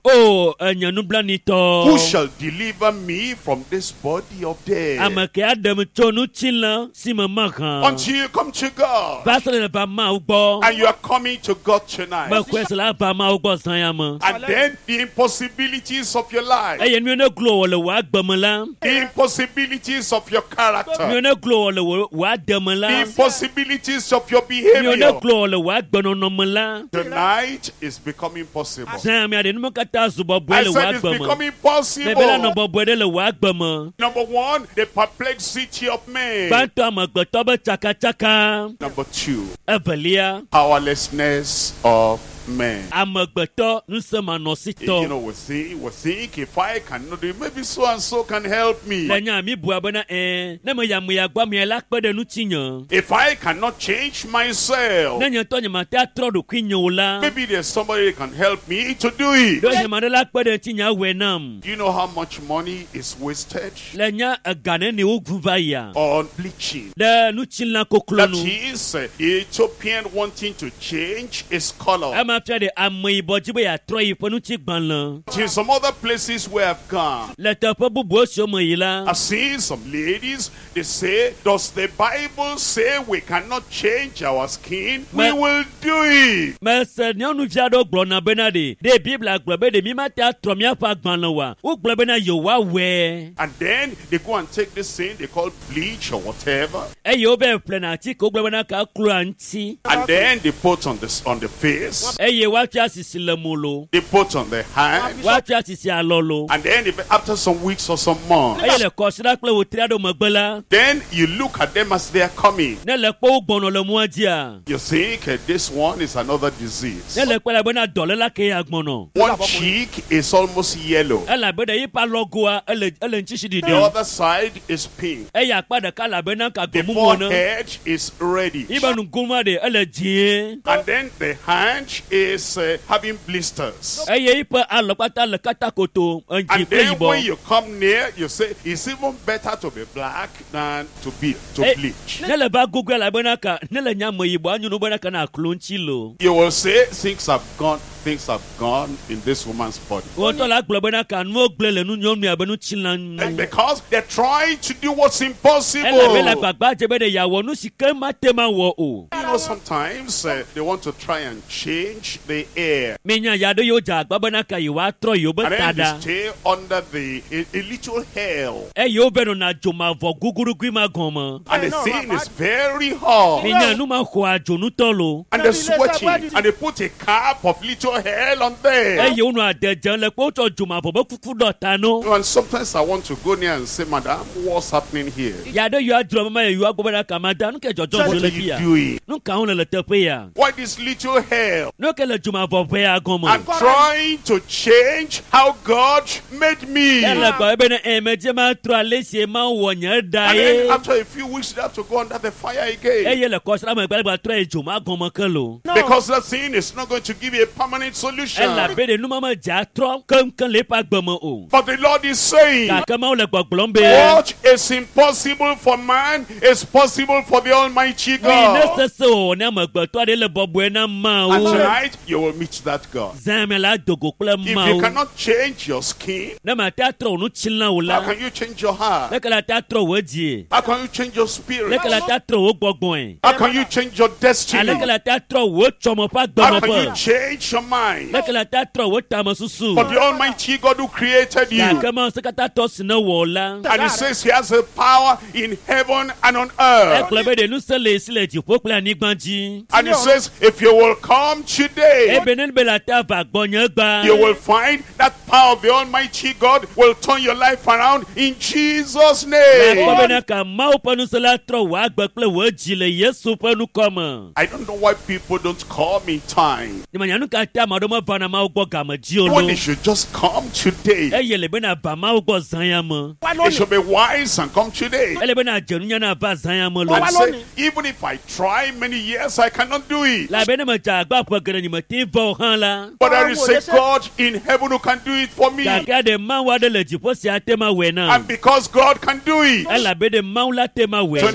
Oh, enyanublanito. Who shall deliver me from this body of death? Amake Adam chonu chila simamaka. Until you come to God. Basel ba maubo. And you are coming to God tonight. Bakwesla ba maubo sayama. And then the impossibilities of your life. Ayenwe glow wala wa gbamala. The impossibilities of your character. Yone glow wala wa The demala. impossibilities of your Yone behavior. glow wala wa gbanonomala. Tonight is becoming possible. Sami ade numo kata zubo I bwele said wa it's gbama. becoming Bebela possible. no bobwele le wa gbama. Number one, the perplexity of man. Bantu amagbeto be chaka. Number two, Evelia. powerlessness of man. Amagbeto nusema nosito. You know, we think if I cannot do it, maybe so and so can help me. Lenya mi buabana na me ya gba mi la pede nu tiyan. If I cannot change myself, Lenya to nyama ta trodo kwinyola. maybe there's somebody that can help me to do it. Do nyama la pede tiyan wenam. Do you know how much money is wasted Lenya agane ni ugvaya. on bleaching? Da nu chinla That koklonu. is Ethiopian wanting to change his color. Ama try de amoi bojibe ya troi ponu chi gbanlan. To some other places where I've gone, Le topo bubu so mo yila. I've seen some ladies, they say, does the Bible say we cannot change our skin? We will do it. Mais se nyonu jado glona benade. De Bible globe de mi mata tromia fa gbanlan wa. U globe na yo wa we. And then they go and take this thing they call bleach or whatever, E yo be plenati ko globe na ka kru anti. and then they put on the face, E ye wa tia sisi le molo. they put on the hand, Wa tia sisi alolo. and then after some weeks or some months, E ye le kosira ple wo triado magbela. then you look at them as they are coming. Ne le po gbono le mu adia. You think this one is another disease. Ne le pe la bena dole la ke agbono. One cheek is almost yellow. E la be de yi pa logoa ele nchishi The dide. other side is pink. E ya pa de ka la be na ka The gomu mo na. forehead is reddish. Iba nu guma de ele jie. And then the hand is having blisters. E ye ipa alopata le katakoto And anji pe then yibo. when you come near, you say, it's even better to be black than to bleach. Ne le ba gugu la be na ka ne le nya mo yibo anyu no be na ka na klonchi lo. You will say, things have gone in this woman's body. Won to la glo be na ka no gble le nu nyom ya be nu chilan. And because they're trying to do what's E la be impossible. la gbagba je be de ya wo nu sike ma te ma wo o. You know, sometimes they want to try and change the air. Me nya ya do yo ja gbagba na ka yi wa tro yo be And then they tada. stay under a little hell. E yo be no na joma vo guguru gwi ma goma. And the thing is very hot. Me nya nu ma ho ajo nu tolo. And they're sweating. And they put a cap of little hell on E there. yo nu ade jan le po to joma vo be kuku do ta no. And sometimes I want to go near and say, Madam, what's happening here? Ya do yo adro mama yo agbo na ka mada nu ke jojo What le are you bia. doing? Nu ka on le tepe ya. Why this little hell? Nu ke le joma vo pe agoma. I'm trying to change how God made me. E le gba e be na e me je ma tro alesi ma wo nya da And then ye. after a few weeks, they have to go under the fire E again. ye le ko sra ma gba tro e joma goma kelo. Because that thing is not going to give you a permanent solution. E la be de nu mama ja tro kan le pa gboma o. But the Lord is saying, Ka ka ma o le gbogbon be. what is impossible for man is possible for the Almighty Mi God. ne se o na ma gbo to de le bobo na ma And o. tonight, you will meet that God. Zame la dogo kple If ma you o. cannot change your skin, Na ma ta tro nu chilna o how la. can you change your heart? Le ka la ta tro wo die. How can you change your Le spirit? ka la ta tro wo gbogbon. How can you change your destiny? Ale ka la ta tro wo chomo pa How gbomo can you pa. change your mind? Le ka la ta tro wo ta ma susu. For the Almighty God who created Ka you. ka ma se ka ta to sina wo la. And He says He has a power in heaven and on E earth. kle be de nu se le sile ti po kle ani gbanji. And He says, if you will come E today, be ne be la ta va gbonya gba. you will find that power of the Almighty God will turn your life around in Jesus' name. Ko be na ka ma o panu se la tro wa gbe kple wo ji le Yesu panu koma. I don't know why people don't call me time. Ni ma nyanu ka ta ma do ma va na ma o gbo ga ma ji o When lo. they should just come today. E ye le be na ba ma o gbo zan ya mo. They should be wise and come today. E le be na jenu nya na ba zan ya mo lo. And say, even if I try many years, I cannot do it. La be ne ma ja gba po gere ni ma ti vo han la. But there is a God in heaven who can do it it for me. Kaka de mawa de le jipo si atema wena. And because God can do it, Ela be de maula tema wena.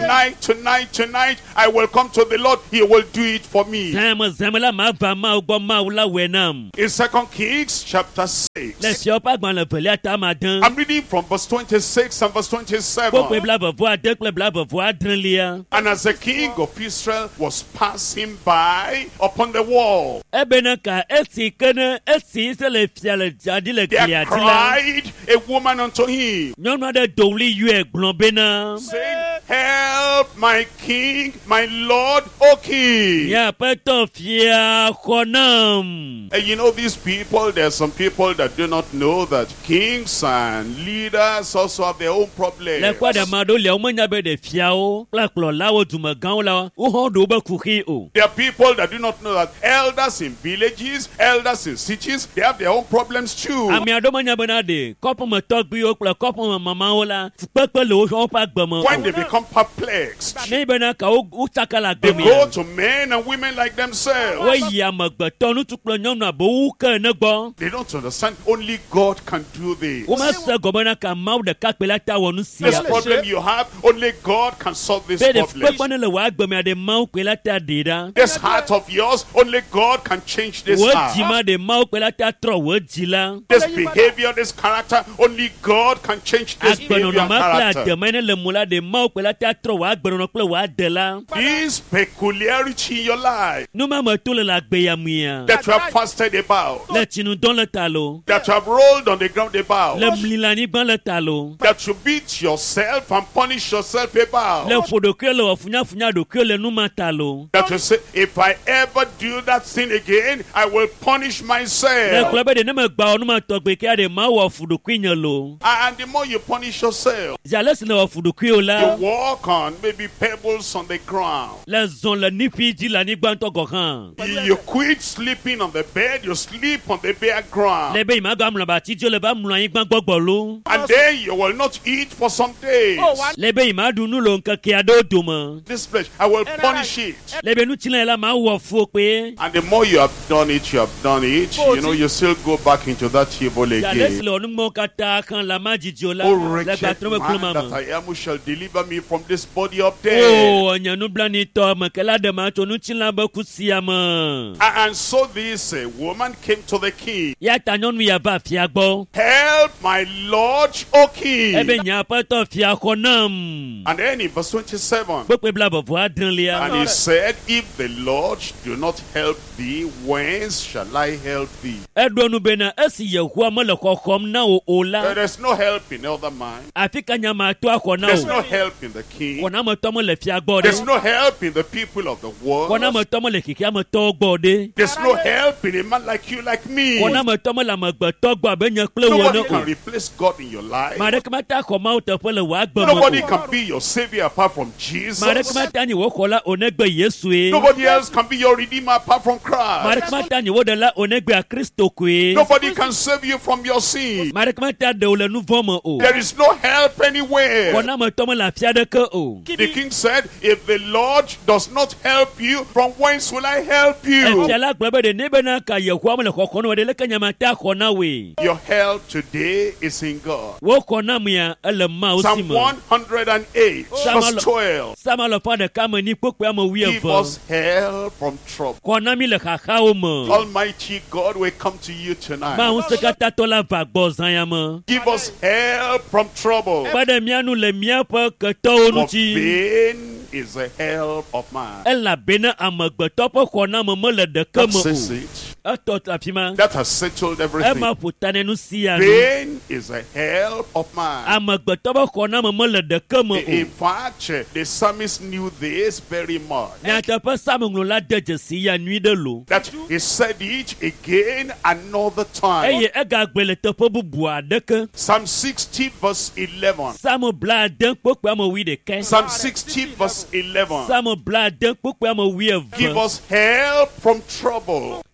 tonight, I will come to the Lord. He will do it for me. Zemela ma va ma ugbo maula wenam. In 2 Kings chapter 6, Le siopa gban le velia tamadan. I'm reading from verse 26 and verse 27. Pokwe bla vo adekle bla vo adrenlia. And as the king of Israel was passing by upon the wall, Ebena ka esi kene esi se le fiale jadi le there kliatila. cried a woman unto him, Nyɔnu aɖe do wli yɔe gblɔ bena. saying, help my king, my lord, O king. Nye aƒetɔ fia xɔ nam. And you know these people, there are some people that do not know that kings and leaders also have their own problems. Le kɔ ɖe ma ɖo lia womenya be ɖe fiawo kple kplɔlawo dumegãwo la wohã ɖo wobe kuxi o. There are people that do not know that elders in villages, elders in cities, they have their own problems too. Ame aɖewo menya bena ɖe kɔƒeme tɔgbiwo kple kɔƒeme mamawo la fukpekpe le woƒe agbeme When they o. become perplexed, Ne bena ka wotsaka le they agbemea. go to men and women like themselves. Woyi amegbetɔ ŋutsu kple nyɔnu abe wu ke ne gbɔ. They don't understand only God can do this. Womese gɔme na ka Mawu ɖeka kpe la ta wɔ nu This sia. problem you have, only God can solve this Be ɖe problem. fukpekpe ne le wɔ agbemea ɖe Mawu kpe la ta ɖe ɖa. This heart of yours, only God can change this Wò heart. dzima ɖe Mawu kpe la ta trɔ wò dzi la. This behavior, this character, only God can change this behavior and Agbenɔnɔ ma kple character. ademe ne le mo la ɖe Mawu kpe la ta trɔ wò agbenɔnɔ kple wò ade la. This peculiarity in your life Nu ma me to le agbeyamia. that you have fasted about, Le tsinudɔ le ta lo. that you have rolled on the ground about, Le mli le anyigba le ta lo. that you beat yourself and punish yourself about, Le ƒo ɖokui le wɔ funyafunya ɖokui le nu ma ta lo. that you say, if I ever do that sin again, I will punish Le myself. kplɔ be ɖe ne me gba wɔ nu ma tɔgbe kia ɖe ma wɔ fu ɖokui nye lo. And the more you punish yourself, Zi ale si le wɔ fu ɖokui o la. you walk on maybe pebbles on the ground. Le zɔn le niƒi dzi le anyigba ŋutɔ gɔ hã. You quit sleeping on the bed, you sleep on the bare ground. Le be yi ma gba mlɔ abati dzi o le ba mlɔ anyigba gbɔgbɔ lo. And then you will not eat for some days. Le be yi ma ɖu nu le ŋkeke aɖewo dome. This flesh, I will punish it. Le be nu tsi la ma wɔ fu kpe. And the more you have done it, you know, you still go back into that evil Zi ale si again. le wɔ numɔ katã kan la ma dzidzi o la. Oh, Le wretched gbatrɔ be klo ma man that me. I am, who shall deliver me from this body of death. O nye nublanitɔ mekela ɖe ma tso nutsila be kusia me. And so this woman came to the king. Ya ta nyɔnu ya va fia gbɔ. Help my Lord, O king. Ebe nye aƒetɔ fia xɔ nam. And then in verse 27, Kpekpe bla bɔbɔ adrelia. and he said, if the Lord do not help thee, whence shall I help thee? Eɖo nu bena esi Yehowa mele xɔxɔm na wo o la. There's no help in other man. Afi ka nyama to axɔ na There's no o. help in the king. Wɔnametɔ me le fia gbɔ There's ɖe. no help in the people of the world. Wɔnametɔ me le kikiametɔwo gbɔ ɖe. There's no help in a man like you, like me. Wɔnametɔ me le amegbetɔ gbɔ abe nye kple wɔ Nobody ne can o. replace God in your life. Ma ɖeke mata xɔ Mawu teƒe le wò agbe me Nobody o. can be your savior apart from Jesus. Ma ɖeke mata nye wò xɔla o negbe Yesue. Nobody else can be your redeemer apart from Ma Christ. ɖeke mata nye wò ɖela o negbe Kristo koe. Nobody can save you from your sin. Ma ɖeke mata ɖe wò le nu vɔ̃ me o. There is no help anywhere. Wɔnametɔ me le afi aɖeke o. The king said, if the Lord does not help you, from whence will I help you? Efia la gblɔ be ɖe ne bena ka Yehowa me le xɔxɔ na wò ɖe leke nyamata xɔ na woe. Your help today is in God. Wo xɔ na mea ele Mawu si Psalm me. 108, verse 12. Sama lɔƒa ɖeka me ni kpokpoa me Give wuieve. us help from trouble. Xɔ na mi le xaxawo me. Almighty God will come to you tonight. Mawu Ŋusẽkatãtɔ la va gbɔ zãya me. Give us help from trouble. Kpe ɖe mía nu le míaƒe ketɔwo For ŋuti. vain is the help of man. Elabena amegbetɔ ƒe xɔname mele ɖeke That me says o. it. Etɔ afi ma. That has settled everything. Ema ƒo ta ne nu sia nu. Vain is the help of man. Amegbetɔ ƒe xɔname mele ɖeke me In o. fact, the psalmist knew this very much. Nyateƒe Samuŋlɔla de dzesi ya nyui ɖe lo. That he said it again another time. Eye egagblɔe le teƒe bubu aɖeke. Psalm 60 verse 11. Samu bla ade kpokpoa me wui ɖeke. Psalm 60 verse 11. Samu bla ade kpokpoa me wui Give eve. us help from trouble. Ebe kpe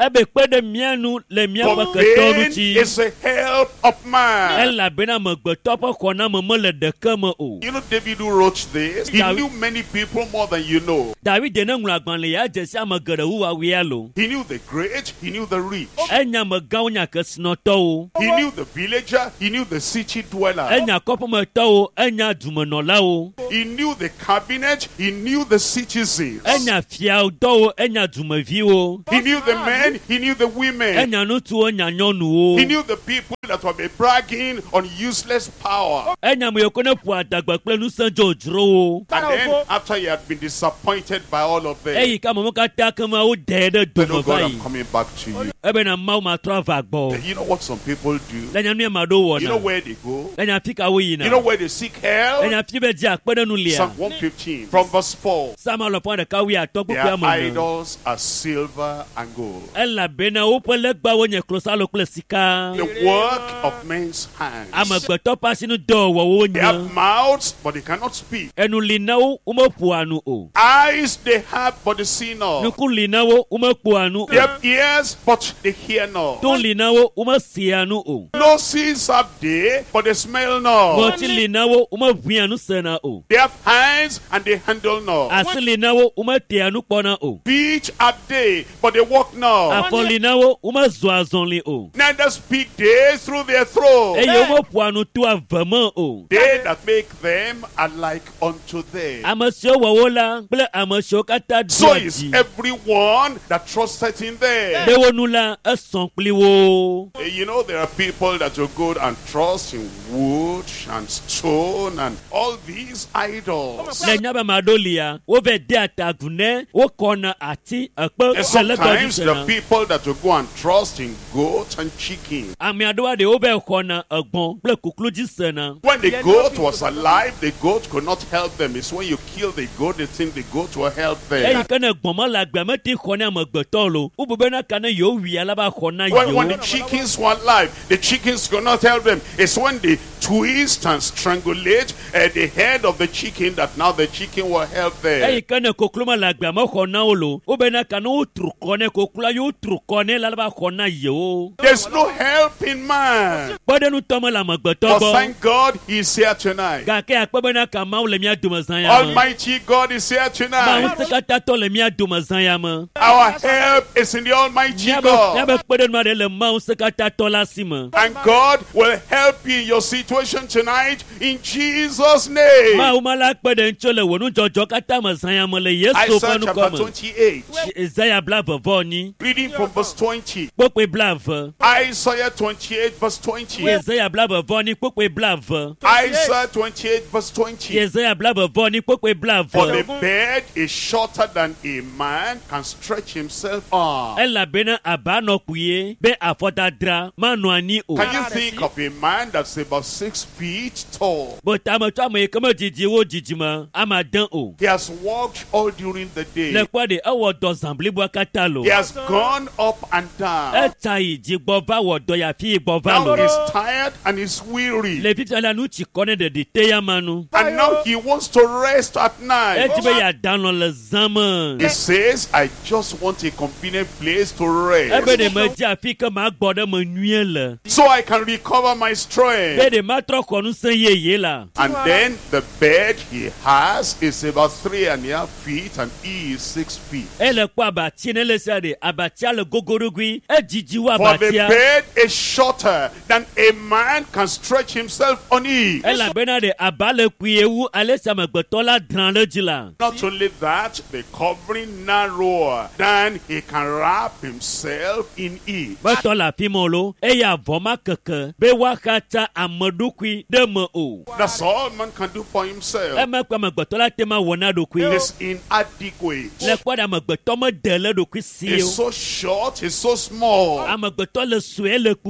de mianu le miaƒe For ketɔwo vain ŋuti. is the help of man. Elabena amegbetɔ ƒe xɔname mele ɖeke me o. You know David who wrote this, he David- knew many people more than you know. David ne ŋlɔ agbalẽ ya dze si ame geɖe wu awia lo. He knew the great, he knew the rich. Enya amegãwo nya kesinɔtɔwo. He knew the villager, he knew the city dweller. Enya kɔƒemetɔwo, enya dumenɔlawo. He knew the cabinet, he knew the citizens. Enya fiadɔwo, enya dumeviwo. He knew the men, he knew the women. Enya ŋutsuwo, enya nyɔnuwo. He knew the people that were be bragging on useless power. Enya ame yiwo ne ƒo adagbe kple ŋusẽ dzodzrowo. And then after he had been disappointed by all of them, Eyi ke amewo katã kema wodɛ ɖe said, dome oh va God, I'm yi. coming back to you. Ebena Mawu matrɔ ava gbɔ. You know what some people do? Le nya nu ye ame aɖewo You know wɔna. where they go? Le nya fi ka wo You know yina. where they seek Le help? nya fi be dzi akpeɖenu lia. Psalm 115 from verse 4. Sama lɔƒɔ ɖeka wi atɔ Their kpukpui ame ene. idols are silver and gold, Elabena woƒe legbawo nye klosalo kple sika. the work of men's hands. Amegbetɔ ƒe asinudɔwɔwɔwo They have nye. mouths, but they cannot speak. Enu li na wo, womeƒoa nu o. Eyes they have, but they see not. Nuku li na wo, womekpoa nu They o. have ears, but they hear not. To li na wo, womesia nu o. Noses have they, but they smell not. Ŋɔtsi li na wo, womeʋia nu sena o. They have hands, and they handle not. Asi li na wo, wometea nu kpɔna o. Feet have they, but they walk not. Afɔ li na wo, womezɔa azɔli o. Neither speak they through their throat. Eye womeƒoa nu to ave me o. They that make them are like unto them. Ame siwo wɔ wo la kple ame siwo katã So doa is dzi. everyone that trusted in them. Ɖe wo nu la, esɔ̃ kpli wo. You know, there are people that will go and trust in wood and stone and all these idols. Le nya be ame aɖewo lia, wovɛ de atagu nɛ, wokɔna ati, ekpe, And kple legbawo sometimes dzi there are sena. people that will go and trust in goat and chicken. Ame aɖewo ɖe wovɛ xɔna egbɔ̃ kple kuklu dzi sena. When the goat was alive, the goat could not help them. It's when you kill the goat, they think the goat will help them. Eyi ke ne gbɔ̃ me le agbe mete xɔ ne amegbetɔ lo. Wobu bena ka ne yewo wi ala va xɔ na When the yewo. chickens were alive, the chickens could not help them. It's when they twist and strangulate the head of the chicken that now the chicken will help them. Eyi ke ne koklo me le agbe me xɔ na wo lo. Wo bena ka ne wotru kɔ ne kokloa ye wotru kɔ ne la va xɔ na yewo. There's no help in man. Kpɔɖenutɔ me le amegbetɔ But gbɔ. thank God he's here tonight. Gake akpɔ bena ka Mawu le mía dome zã ya me. Almighty God is here Mawu tonight. se katã tɔ le mía dome zã ya me. Our help is in the Almighty God. Míabe kpeɖenua ɖe le Mawu se katã tɔ la si me. And God will help you in your situation tonight in Jesus' name. Mawu ma la kpe ɖe ŋutso le wò nudzɔdzɔ katã me zã ya me le Yesu ƒe Isaiah nukɔ chapter me. 28, Isaiah blaeve-vɔ-nyi. reading from verse 20. Kpokpe blaeve. Isaiah 28 verse 20. Isaiah blaeve-vɔ-nyi kpokpe blaeve. Isaiah 28 verse 20. Isaiah blaeve-vɔ-nyi kpokpe For the blaeve. bed is shorter than a man can stretch himself on. Elabena aba nɔ kpuie be afɔdadra manɔ anyi o. Can you think of a man that's about 6 feet tall? Botametɔ ame yi ke medidi wo dzidzime ama de o. He has walked all during the day. Le kpɔ ɖe ewɔ dɔ zã bliboa katã lo. He has gone up and down. Eta yi dzigbɔ va wɔ dɔ ya fi gbɔ va Now lo. he's tired and he's weary. Le fifia la nu tsi kɔ ne ɖeɖi te ya ma nu. And now he wants to rest at night. Edi be yeadanɔ le zã me. He says, I just want a convenient place to rest Ebe ɖe medzi afi ke magbɔ ɖe me nyuie le. so I can recover my Be strength. ɖe matrɔ xɔ ŋusẽ yeye la. And then the bed he has is about 3.5 feet and he is 6 feet. Ele kpɔ abatsi ne le sia ɖe abatsia le gogoɖogoe. Edzidzi wu For the abatsia. bed is shorter than a man can stretch himself on it. Elabena ɖe aba le kpuie wu ale si amegbetɔ la drã ɖe dzi la. Not only that, the covering narrower than he can wrap himself in it. Betɔ le afi me lo eye avɔ ma keke be woaxatsa ameɖokui ɖe me o. That's all man can do for himself. Emekpe amegbetɔ la te ma wɔ na It ɖokui. is inadequate. Le kpɔ ɖe amegbetɔ mede le ɖokui si It's o. so short, it's so small. Amegbetɔ le sue le kpuie.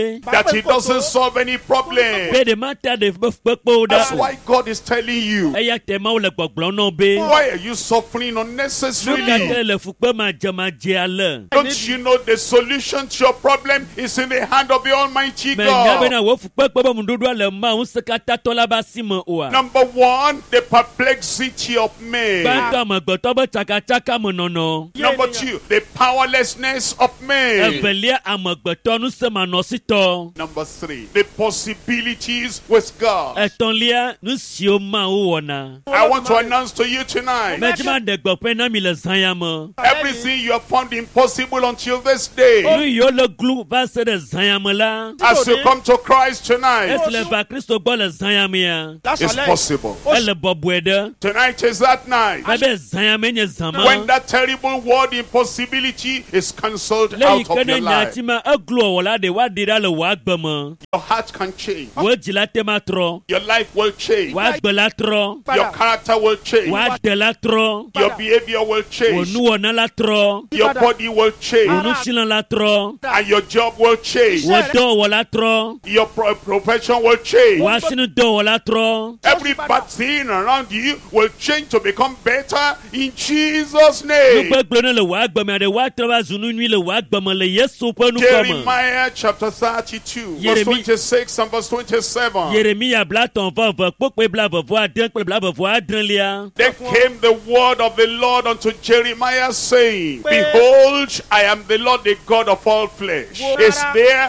be. that it doesn't solve any problem. Be de mata de fukpekpe da. That's why God is telling you. Eya te ma le gbɔgblɔ no be. Why are you suffering Nuka unnecessarily? te le fukpe ma je ale. Don't you know the solution to your problem is in the hand of the Almighty Me nya be God? na wo fukpekpe be mundudu le ma unsekata tola ba sime oa. Number one, the perplexity of men. Banta magbɔtɔ be tsakatsaka me nono. Number two, the powerlessness of men. Evelia amegbetɔ nusemanɔsitɔ. Number three, the possibilities with God. Etɔ̃lia nu siwo ma wo wɔna. I want to announce to you tonight, Medzima ɖe gbeƒe na mi le zãya me. everything you have found impossible until this day. Nu yiwo le glu va se ɖe zãya me la. As you come to Christ tonight, Esi le va Kristo gbɔ le zãya mea. it's possible. Ele bɔbɔe ɖe. Tonight is that night Ebe zãya me nye zã when ma. that terrible word impossibility is cancelled Le yi out of ke your ne life. nyati ma eglu wɔwɔ la ɖe woaɖi ɖa le wò agbe me. Your heart can change. Wò dzi la te ma trɔ. Your life will change. Wò agbe la trɔ. Your character will change. Wò aɖe la trɔ. Your behavior will Wò change. nuwɔna la trɔ. Your body will Wò change. nusilã la trɔ. And your job will change. Wò dɔwɔwɔ la trɔ. Your profession will change. Wò asinu dɔwɔ la trɔ. Every bad thing around you will change to become better in Jesus' name. Nugbegblẽ ne le wò agbe me aɖe woatrɔ va zu nu nyui le wò agbe me le Yesu ƒe nukɔ me. Jeremiah chapter 32, verse 26 and verse 27. Yeremia blatɔ̃ vɔ eve kpokpe blavevɔ ade kple blavevɔ adrelia. Then came the word of the Lord unto Jeremiah, saying, Behold, I am the Lord, the God of all flesh. Is there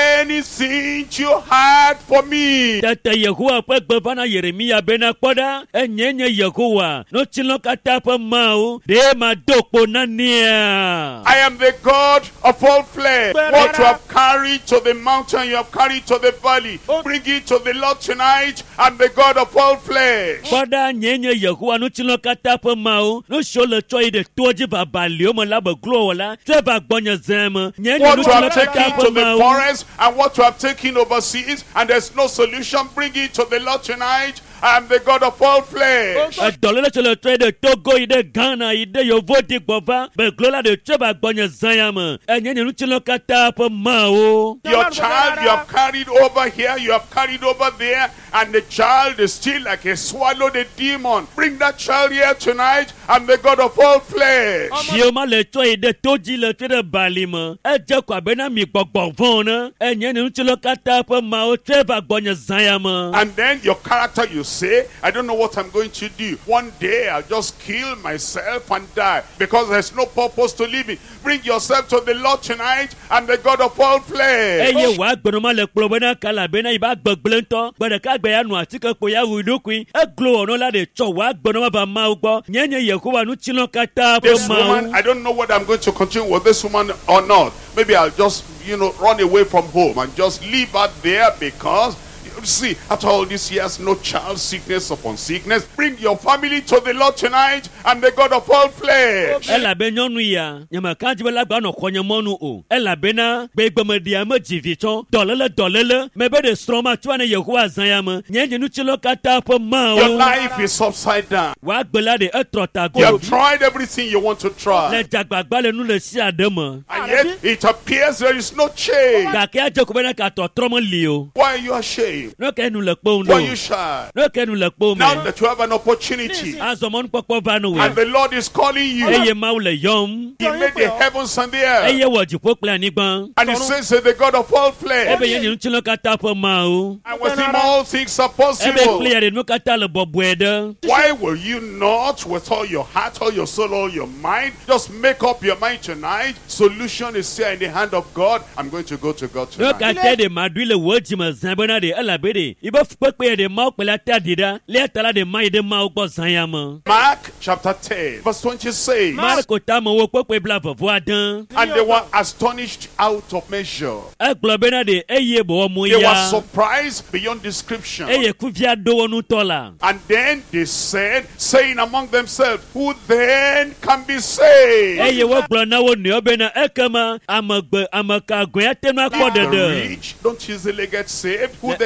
anything too hard for me? Tete Yehowa ƒe gbe va na Yeremia bena kpɔ ɖa, enye nye Yehowa, notsilɔ katã ƒe Mawu, ɖe mado kpo na nea. I am the God of all flesh. What you have carried to the mountain, you have carried to the valley. Bring it to the Lord tonight. I'm the God of all flesh. Kpɔ ɖa nye Yehowa notsilɔ katã ƒe Mawu, notsi le tsɔ yi ɖe toa dzi babaliwo me la be glo wɔ la, trɛ va gbɔnye zẽ me. Nye What you notsilɔ have katã taken ƒe to the Mawu. forest and what you have taken overseas, and there's no solution, bring it to the Lord tonight. I'm the God of all flesh. Edɔlele tso le trɔ yi ɖe Togo yi ɖe Ghana yi ɖe Yevo di gbɔva be glo la ɖe trɛ va gbɔnye zãya me. Enye nye notsilɔ katã ƒe Mawu. Your child you have carried over here, you have carried over there, and the child is still like a swallowed a demon. Bring that child here tonight. I'm the God of all flesh. Siwo ma le tsɔ yi ɖe to dzi le trɛ ɖe bali me. Edze ko abena mi gbɔgbɔ vɔ̃ ne. Enye nye notsilɔ katã ƒe Mawu trɛ va gbɔnye zãya me. And then your character, you say, I don't know what I'm going to do. One day I'll just kill myself and die because there's no purpose to living. Bring yourself to the Lord tonight. I'm the God of all flesh. Eye wò agbenoma le kplɔ bena kala bena yi ba gbegblẽ ŋutɔ. Gbe ɖeka gbe ya nɔ atike kpo ya wu ɖokui. Eglo wɔnɔ la ɖe tsɔ wò agbenoma va Mawu gbɔ. Nye Yehowa nutsilɔ katã ƒe This woman, Mawu. I don't know whether I'm going to continue with this woman or not. Maybe I'll just, run away from home and just leave her there because, you see, after all these years, no child, sickness upon sickness. Bring your family to the Lord tonight. I'm the God of all flesh. Elabe nyɔnu ya, nyemeka dzi be la gba nɔ xɔnye mɔnu o. Elabena gbegbemeɖia me dzi vi tsɔ. Dɔléle, mebe ɖe srɔ̃ ma tso ne Yehowa zãya me. Nye nutsilɔ katã ƒe Your Mawu. life is upside down. Wò agbe la ɖe etrɔ ta You go. have tried everything you want to Le try. dzagbagba le nu le si aɖe me. And yet it appears there is no change. Gake adze ko bena katɔ trɔ meli o. Why are you ashamed? Ne ke nu le kpɔ Why are you ŋu. shy? Ne ke nu le kpɔ Now me. that you have an opportunity Azɔmɔnukpɔkpɔ va nu and wɛ. the Lord is calling you, Eye Mawu le yɔm. He made the heavens and the earth. Eye wɔ dziƒo kple anyigba. And He says that the God of all Ebe flesh. nye nutsilɔ katã ƒe Mawu. And with Him all things are Ebe possible. kple ya ɖe nu katã le bɔbɔe ɖe. Why will you not, with all your heart, all your soul, all your mind, just make up your mind tonight? Solution is here in the hand of God. I'm going to go to God Ne tonight. katã ɖe maɖui le wò dzime zã bena ɖe elabe ɖe. Ibe fukpekpe ya ɖe Mawu kpe la ta ɖi ɖa. Lia ta la ɖe ma yi ɖe Mawu gbɔ zã ya me. Mark chapter 10, verse 20 says, Marko tame wo kpekpe blavevɔ ade. and they were astonished out of measure. Egblɔ bena ɖe eye be wɔ mo They were ya. surprised beyond description. Eye kuvia ɖo wo nutɔ la. And then they said, saying among themselves, who then can be saved? Eye wogblɔ na wo nɔewo bena ekema ameka gɔ̃ ate nu akpɔ The ɖeɖe. rich don't easily get saved. Who then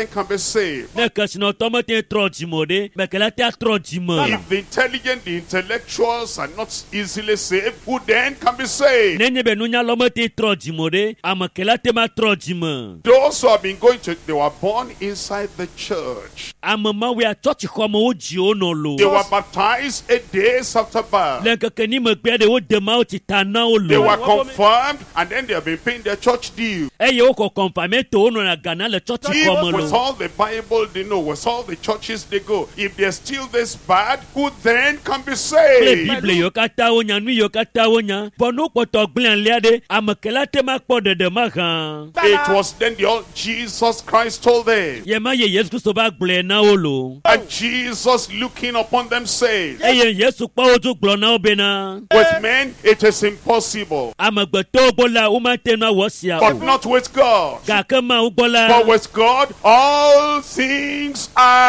then can be saved? Ne kasino tomate trojimode, mekelata trojimo. If the intelligent, the intellectuals are not easily saved, who then can be saved? Nenye benunya lomate trojimode, amakelate ma trojimo. Those who have been going to, they were born inside the church. Amama we are church komo uji onolo. They were baptized 8 days after birth. Lenkakeni mekpe de wo dema titana They olo. were confirmed, and then they have been paying their church due. Eye oko confirme to ono na gana le church Even komo with lo. all the Bible they know, with all the churches they go, if they're still this bad, who then can be Le saved? Bible yo kata onya, nu yo kata onya. Bonu poto gblian liade, amakelate ma kpo de ma kan. It was then the old Jesus Christ told them. Yema ye Yesu Kristo ba gble na olo. And Jesus looking upon them said, Eye Yesu kpo oju glo na obena. with men it is impossible, Amagbeto gbola umate na wosia but o. not with God. Kakema ugbola. But with God, all things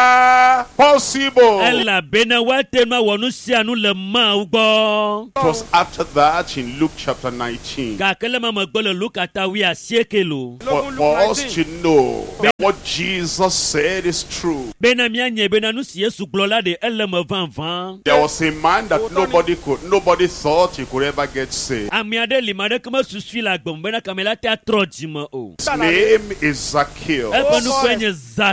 are possible. Ela bena wate na wonu sia nu le ma ugbo. It was after that in Luke chapter 19 Kakele mama gbole lukata wi asiekelo. for us to know that what Jesus said is true. Bena mianye bena nu si Yesu gbola de eleme van. There was a man that nobody thought he could ever get saved. Amiade limade kama susui la gbom bena kamela te atrojima o. His name is Zacchaeus. Ebonu kwenye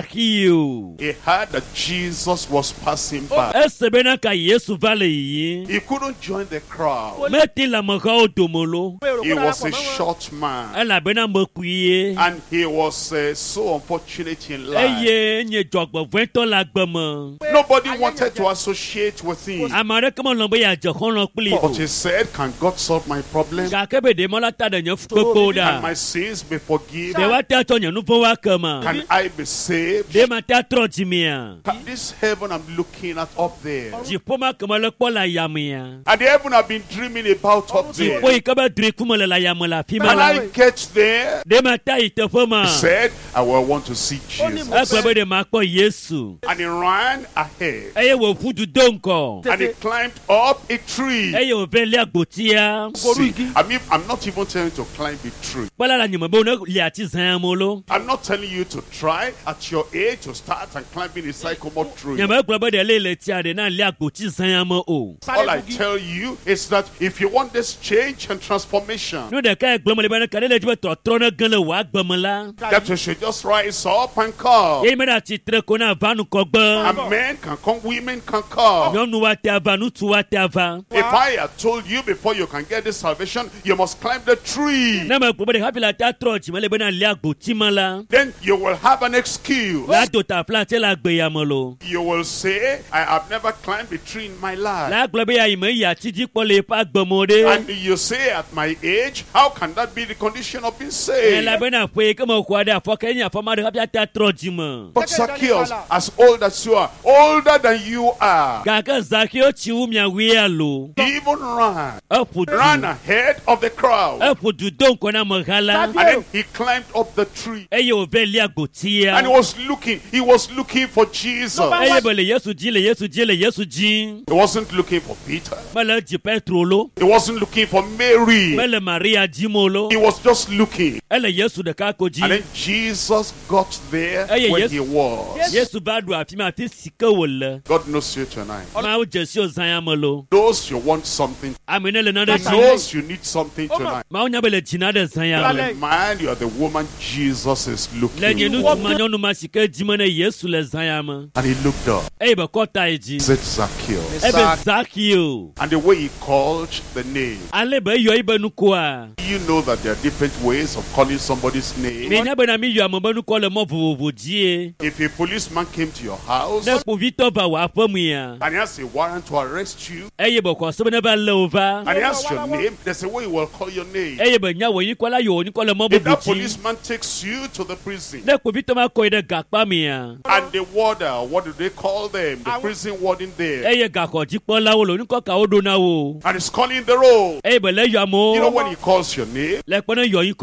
Zakio. He heard that Jesus was passing by. Ese bena ka Yesu vale yi. He couldn't join the crowd. Meti la maka odomolo. He was a short man. Ela bena mokwiye. And he was so unfortunate in life. Eye nye jogbo vento la gbemo. Nobody wanted to associate with him. Amare kama lombo ya jokon pli. But he said, can God solve my problem? Kakebe de mola ta de nyofuko Can da. my sins be forgiven? De wate atonye nupo wa kama. Can I be saved? De mate atrojimia. This heaven I'm looking at up there. Jipoma kama le pola yamia. And the heaven I've been dreaming about up there. Jipo ikaba drikuma la yamola Can fimala. I get there? De mate itefoma. He said, I will want to see Jesus. Akwebe de makpo Yesu. And he ran ahead. Eye wo fudu donko. And he climbed up a tree. Eye wo veli agbotia. See, I'm not even telling you to climb a tree. Pala la nyuma bo ne liati zanyamolo. I'm not telling you to try at your age to start and climbing a sycamore tree. Nyama kwebe de lele tia de na li agboti zanyamo o. All I tell you is that if you want this change and transformation, No de ka gblomo le bana kadele jibe totro na gan le wa gbomola. that you should just rise up and come. Ye me na titre ko na vanu kogban. And men can come, women can come. Nyonu wa te ava, nutu wa te ava. If I had told you before you can get this salvation, you must climb the tree, Na ma kwebe de hapi la ta trochi me le bana li agboti mala. then you will have an excuse. La do ta fla te la gbe yamolo. You will say, I have never climbed a tree in my life. La globe ya ime ya ti di pole pa gbomode. And you say, at my age, how can that be the condition of being E la saved? bana fwe kama kwa de afoka nya fama de hapi ta trochi mo. But Zacchaeus, as old as you are, older than you are, Kaka Zakio chi umya wi alo. he even ran Ran ahead of the crowd. Epudu donko na maghala. And then he climbed up the tree. Eye o veli agbotia. And he was looking for Jesus. Eye bele Yesu ji le Yesu ji le Yesu ji. He wasn't looking for Peter. Mele ji Petrolo. He wasn't looking for Mary. Mele Maria jimolo. He was just looking. Ele Yesu de kako ji. And then Jesus got there Hey, when yes. he was. Yesu badu afima ati sika wole. God knows you tonight. Ma o jesi o zanyamolo. Those you want something, Aminele na de ji. those you need something tonight. Ma o nyabele jina de You are zanyamolo. the man, you are the woman Jesus is looking Lenye nu for. tuma nyonu ma sika jimene Yesu le zanyama. And he looked up. Eye be kota eji. He said, Zacchaeus. Ebe Zakio. And the way he called the name. Ale be yo ibe nukwa. You know that there are different ways of calling somebody's name. Me nyabe na mi yo amobe nukwa le mo vovovo ji. If a policeman came to your house Ne po Victor ba wa afamu ya. and he has a warrant to arrest you, Eye be kwa sebe ne ba le over. and he asks your name, there's a way he will call your name. Eye be nya wo yin kwala yo ni kwala mo If that bobuji. policeman takes you to the prison, Ne po Victor ma ko ide gakpa mi ya. and the warder, what do they call them? The prison warden there. Eye gakko ji pon lawo lo ni ko ka odo na wo. And he's calling the roll. Eye be le yo You know amo. when he calls your name, Le pon yo yin ko there's a wa.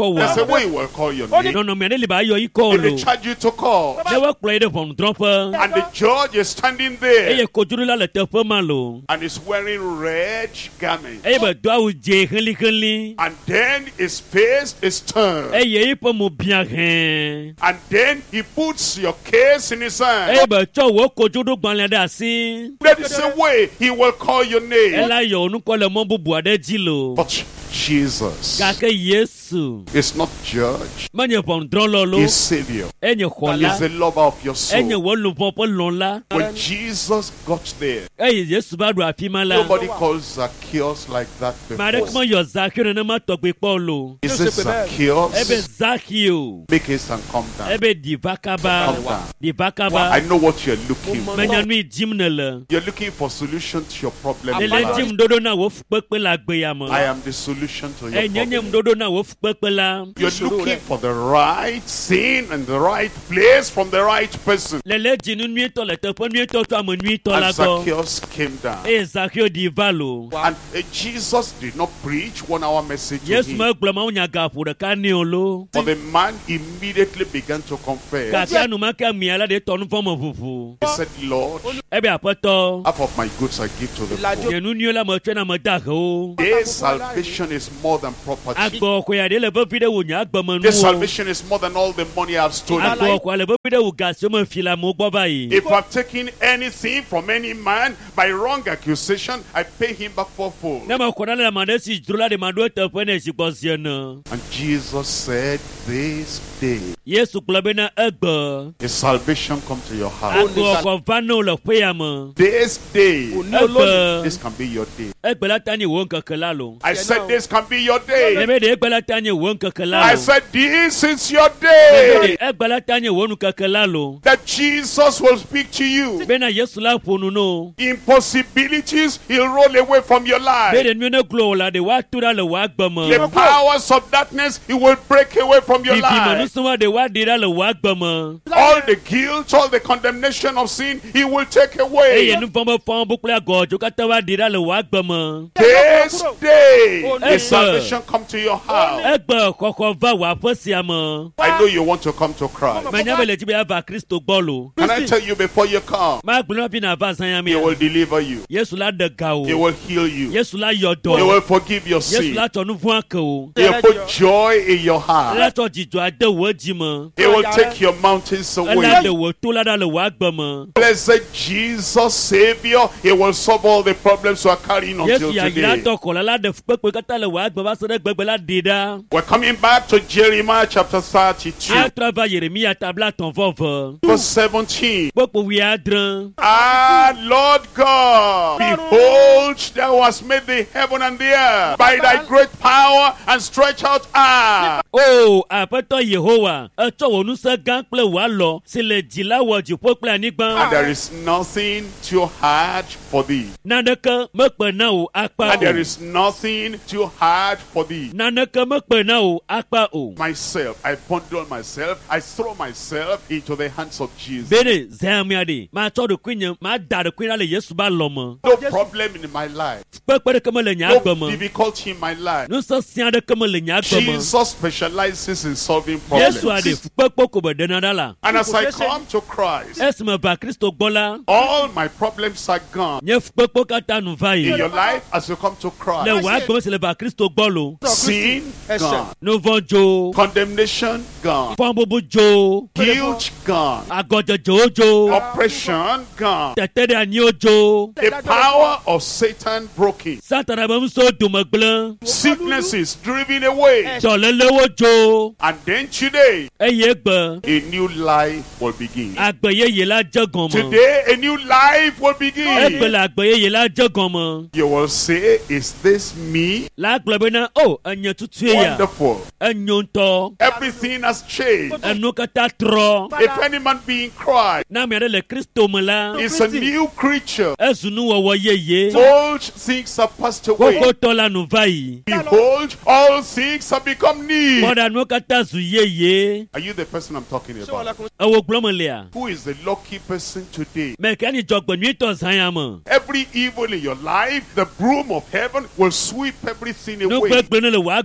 way he will call your name. nɔnɔ mɛ ne le b'a yɔ i He kɔ will lo charge you to call. ne wa kplɔ yi ɖe ʋɔnudrɔƒe And the judge is standing there eye kodzoɖola le teƒe ma lo and is wearing red garments. eye be do awu dze heliheli And then his face is turned. eye yiƒe mo biã hɛn And then he puts your case in his hand. eye be tsɔ wo kodzoɖo gbalẽ ɖe asi That is the way he will call your name. ela yɔ wo nukɔ le mɔ bubu aɖe dzi lo But Jesus gake Yesu is not judge. menye ʋɔnudrɔlɔ lo He's Savior. enye And xɔla he's the lover of your enye soul. wo luʋɔ ƒe lɔla When Jesus got there, eye Yesu va ɖo afi ma la nobody calls Zacchaeus like that ame aɖeke before. meyɔ Zakeo nenema tɔgbe kpɔ lo He says, ebe Zacchaeus, Zakeo make haste and come down. ebe diva kaba Come down. diva I kaba know what you're looking for. menya nu yi dim ne le You're looking for solution to your problem. ne in le life. dim ɖoɖo na wo fukpekpe le agbe ya me I am the solution to your enye nye problem. ɖoɖo na wo fukpekpe la You're looking for the right thing and the right place from the right person. le le dzi nu nyuitɔ le teƒe nyuitɔ to ame nyuitɔ la And gbɔ Zacchaeus came down. eye Zakeo diva lo And Jesus did not preach 1 hour message to Yesu him. megblɔ mawu nya gaƒo ɖeka nɛ o lo For the man immediately began to confess. gake enumake amia la ɖe tɔ nu vɔ me ʋuʋu He said, Lord, ebe aƒetɔ half of my goods I give to the poor. nye nu nyuie la metsɔe na mede ahewo This salvation is more than property. agbɔ xɔya ɖe le vevi ɖe wò nye agbemenu This o salvation is more than all the money I've stolen. agbɔ xɔya le vevi ɖe wò gasiwo me fi le amewo gbɔ va yi If I've taken anything from any man by wrong accusation, I pay him back fourfold. ne me xɔ ɖa le ame aɖe si dzro la ɖe maɖo eteƒe ne zi gbɔ zie ne And Jesus said, this day, Yesu kplɔ bena egbe his salvation come to your house. agbɔ xɔ va ne wo le ƒea me This day, egbe this can be your day. egbe la ta nye wò ŋkeke la lo I said this can be your ne day. be ɖe egbe la ta nye wò ŋkeke la I lo said this is your ne day. be ɖe egbe la ta nye wò nukeke la lo That Jesus will speak to you. bena Yesu la ƒo nu no Impossibilities, he'll roll away from your be life. ɖe nu ne gblɔ wò la ɖe woato ɖa le wò agbe me The powers of darkness, he will break away from your bibi me life. nusrɔ̃ ɖe woaɖi ɖa le wò agbe me All the guilt, all the condemnation of sin, he will take away. eye nu vɔ̃ be fɔ̃ bu kple agɔdzo katã woaɖi ɖa le wò agbe me This day, Yes, his sir. salvation come to your house. egbe xɔxɔ va wò aƒe sia me I know you want to come to Christ. menya be le dzi be ava Kristo gbɔ lo Can I tell you before you come, magblɔ na fi na va zãya he mia will deliver you. Yesu la ɖe ga He o will heal you. Yesu la yɔ He dɔ will forgive your Yesu sin. la tsɔ nu vɔ̃ ake o He will put joy in your heart. la tsɔ dzidzɔ ade wò dzi me He will take your mountains ela away. ɖe wò to la ɖa le wò agbe me Blessed Jesus, Savior, he will solve all the problems you are carrying until Yesu yayra today. tɔ kɔla la ɖe fukpekpe katã le wò agbe va se ɖe gbegbe la ɖi ɖa We're coming back to Jeremiah chapter 32, atrɔ va Yeremia tabla tɔ̃ vɔve verse 17. kpokpo wi adre Ah, Lord God, behold, thou hast made the heaven and the earth by thy great power and stretch out arm. o aƒetɔ Yehowa etsɔ wò ŋusẽ gã kple wò alɔ si le dzi la wɔ dziƒo kple And anyigba there is nothing too hard for thee. naneke mekpe na wò akpa And there o is nothing too hard for thee. naneke mekpe na wò akpa o Myself, I bundle myself, I throw myself into the hands of Jesus. bene zẽmia ɖe matsɔ ɖokui nye mada ɖokui ɖa le Yesu ba lɔ me No problem in my life, kpekpe ɖeke mele nye no agbe me difficulty in my life. ŋusẽ sia ɖeke mele nye agbe me Jesus specializes in solving Yesu aɖe problems. fukpekpe ko be ɖena ɖa la And as I come to Christ, esi me va Kristo gbɔ la all my problems are gone. nye fukpekpe katã nu va yi In your life, as you come to le Christ, wò agbe me si le va Kristo gbɔ lo sin gone, nu vɔ̃ dzo condemnation gone, fɔ̃ bubu dzo guilt gone, agɔdzedzewo dzo oppression gone, tete ɖe anyiwo dzo the power of Satan broken, Satana be ŋusẽwo dome gblẽ sicknesses driven away. dzɔléléwo dzo And then today, eye gbe a new life will begin. agbe yeye la dze gɔme Today, a new life will egbe begin. le agbe yeye la dze gɔme You will say, is this me? la gblɔ bena o enye tutue ya Wonderful. enyo ŋutɔ Everything has changed. enu katã trɔ If any man be in Christ, na ame aɖe le Kristo me la is a new creature. ezu nuwɔwɔ yeye Old things have passed away. kokotɔ la nu va yi Behold, all things have become new. kpɔɖanuwo katã zu yeye Are you the person I'm talking about? ewo gblɔ me lea Who is the lucky person today? mɛkɛ ni dzɔgbenyuitɔ zãya me Every evil in your life, the broom of heaven will sweep everything nu away. gbegblẽ ne le wò agbe me la ɖe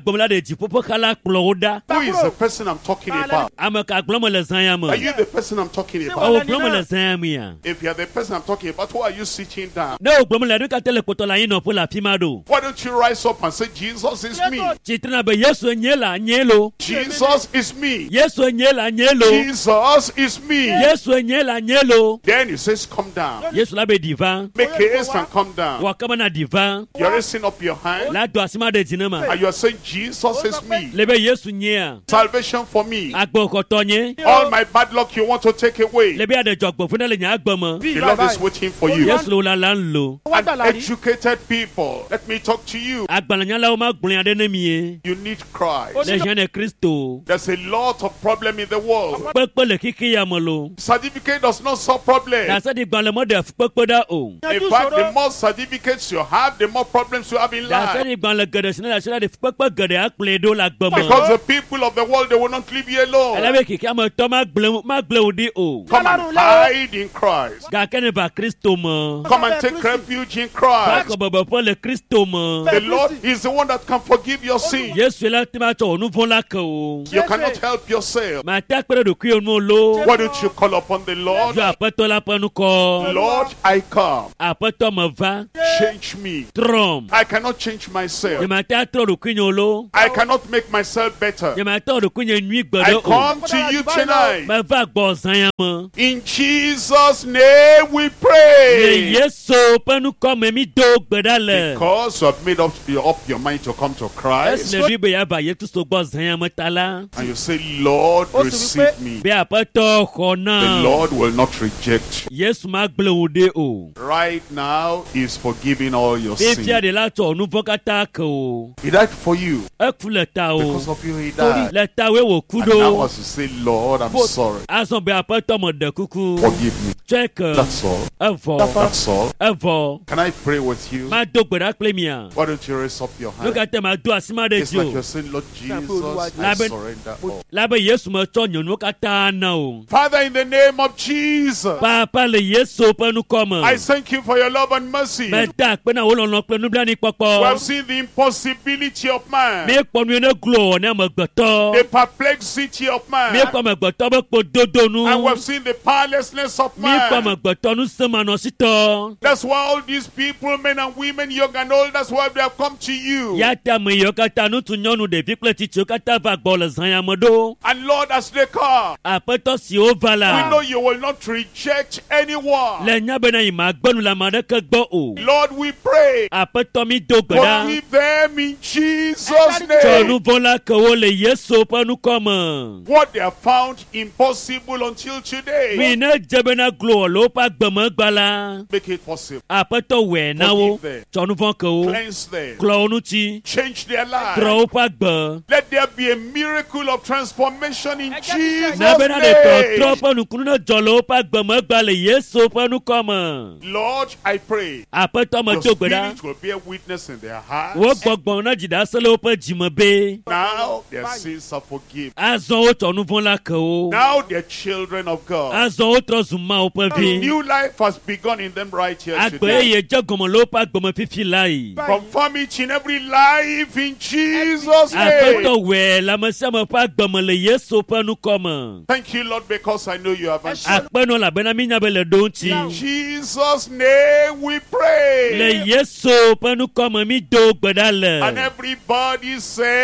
dziƒoƒe xa la kplɔ wo ɖa. Who is the person I'm talking about? Ame ka gblɔm le zã ya Are me? you the person I'm talking O about? gblɔm le zã ya mea? If you're the person I'm talking about, who are you sitting down? Ne o gblɔm le ɖo katã le kpɔtɔ le anyinɔƒe le afi ma ɖo. Why don't you rise up and say, Jesus is me? Tsitrena be Yesu nye le anye lo. Jesus is me. Yesu nye le anye lo. Jesus is me. Yesu nye le anye lo. Then he says, come down. Yesu la be diva. Make haste and come down. Wa kama na diva. You're raising up your hand La do asima de dzi ne ma. and you're saying, Jesus is me. Le be Yesu nye a. Salvation for me. Agbo kɔtɔ nye. All my bad luck you want to take away. Le be ade dzɔgbɔ funa le nye agbe me. The Lord is waiting for you. Yesu lo la la lo. Uneducated people, let me talk to you. Agbalanyalawo ma gblɔ ade ne mie. You need Christ. Le zã ne Kristo. There's a lot of problem in the world. Kpekpe le kiki ya me lo. Certificate does not solve problems. Dase di gbalẽ mɔ de kpekpe ɖa o. In fact, the more certificates you have, the more problems you have in Dase life. di gbalẽ geɖe si ne le asi la de kpekpe geɖe akplɔe ɖo le agbe Because me. the people of the world, they will not leave you alone. Ele be kiki ame tɔ ma gblẽ wo ɖi o. Come and hide in Christ. Gake ne va Kristo me. Come and take refuge in Christ. Bakɔ bɛbɛƒe le Kristo me. The Lord is the one that can forgive your sin. Yesu la te ma tsɔ wo nu vɔ̃ la ke o. You cannot help yourself. Mate akpe ɖe ɖokui nu lo. Why don't you call upon the Lord? Yɔ aƒetɔ la ƒe nu kɔ. Lord, I come. Aƒetɔ me va. Change me. Trɔm. I cannot change myself. Nye mate atrɔ ɖokui nye lo. I cannot make myself better. Nye mate wɔ ɖokui nye nyui gbe I ɖe o. come to you tonight. Me va gbɔ zã ya me. In Jesus' name we Le pray. Yesu ƒe nukɔ me mi do gbe ɖa le. Because you have made up your mind to come to Christ. Esi le vi be ya va Yesu Kristo gbɔ zã ya me ta la. And you say, Lord, receive me. Be aƒetɔ xɔ The na. Lord will not reject you. Yesu ma gblẽ wo ɖe o. Right now, He's forgiving all your Fifia sins. de la tsɔ nu vɔ̃ katã ke o. He died for you. Eku le ta Because o. of you, He died. Le ta we wò ku And now ɖo. as you say, Lord, I'm sorry. Azɔ be aƒetɔ me ɖe kuku. Forgive me. Tsɔe ke. That's all. Evɔ. That's all. Evɔ. Can I pray with you? Ma do gbe ɖa kple mia. Why don't you raise up your Nu hand? katã ma do asi ma ɖe It's dzi like o. you're saying, Lord Jesus, I Labe- surrender all. La be Yesu me tsɔ nye nuwo katã na o. Father, in the name of Jesus, Papa le Yesu ƒe nukɔ I me. thank you for your love and mercy. We Meda akpe na wo lɔlɔ kple nublanui have kpɔkpɔ. seen the impossibility of man, Mi kpɔ nu yi ne glo wɔ ne amegbetɔ. the perplexity of man, Mi kpɔ amegbetɔ be kpododo nu. and we have seen the powerlessness of Mi kpɔ man. amegbetɔ nu semanɔsitɔ. That's why all these people, men and women, young and old, that's why they have come to you. Ya ta ame yiwo katã ŋutsu nyɔnu ɖevi kple tsitsiwo katã va gbɔ le zã ya me ɖo. And Lord, as they come, Aƒetɔ siwo va we know la. you will not reject anyone. Le nya bena yi ma gbenu le ame aɖeke gbɔ o. Lord, we pray, Aƒetɔ mi do gbe ɖa. forgive them in Jesus' Tsɔ nu name. vɔ̃ la ke wo le Yesu ƒe nukɔ me. What they have found impossible until Mi today, ne dze bena glo wɔ le woƒe agbemegba la. make it possible. Aƒetɔ wɔe na wo. Forgive them. Tsɔ nu vɔ̃ ke wo. Cleanse them. Klɔ wo ŋuti. Change their lives. Trɔ woƒe agbe. Let there be a miracle of transformation in Jesus' Na bena ɖe tɔtrɔ name. ƒe nukunu ne dzɔ le woƒe agbemegba le Yesu ƒe nukɔ me. Lord, I pray Aƒetɔ me your do gbe ɖa. spirit will bear witness in their hearts. Wo gbɔgbɔ na dziɖase le woƒe dzime be. Now their sins are forgiven. Azɔ wotsɔ nu vɔ̃ la ke wo. Now they're children of God. Azɔ wotrɔ zu Mawu ƒe vi. New life has begun in them right here Agbe today. ye dze gɔme le woƒe agbeme fifi la yi. Confirm it in every life in Jesus' Aƒetɔ name. wɔe le ame sia ame ƒe agbeme le Yesu ƒe nukɔ me. Thank you, Lord, because I know you have answered. Akpenɔ elabena mi nya be le ɖo In ŋuti. Jesus' name we Le pray. Yesu ƒe nukɔ me mi do gbe ɖa And le. everybody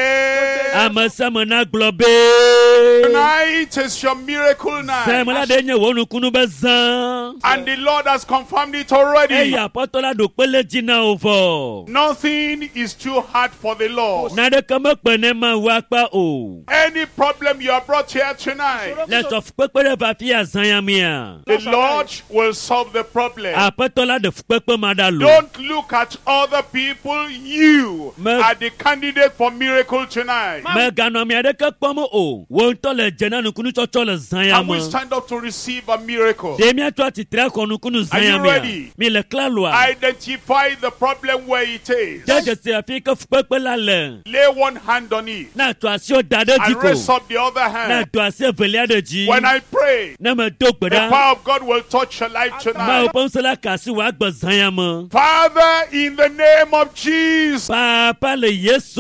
say, Ame sia ame na gblɔ be. tonight is your miracle Sɛme la night. ɖe nye wo nukunu be zã. And the Lord has confirmed it already. Eye aƒetɔ la ɖo kpe le dzi na wo vɔ. Nothing is too hard for the Lord. Naɖeke mekpe ne ma wo akpa o. Any problem you are brought here tonight, Le tsɔfukpekpe ɖe va fi ya zã ya mea. the Lord will solve the problem. Aƒetɔ la ɖe fukpekpe ma ɖa lo. Don't look at other people. You Me- are the candidate for miracle tonight. Meganɔ mi aɖeke kpɔm o. Wo ŋutɔ le dze na nukunu tsɔtsɔ le zã ya And we me. stand up to receive a miracle. Ɖe miatrɔ atsitre xɔ nukunu zã Are ya you mea. ready? Mi le klaloa. Identify the problem where it is. De dzesi afi ke fukpekpe la le. Lay one hand on it Na tu asiwo da ɖe dzi and raise ko. up the other Na hand. tu asi evelia ɖe dzi. When I pray, Ne me do gbe the ɖa. power of God will touch your life Mawu tonight. ƒe ŋusẽ la ka asi wò agbe zã ya me. Father, in the name of Jesus, Papa le Yesu ƒe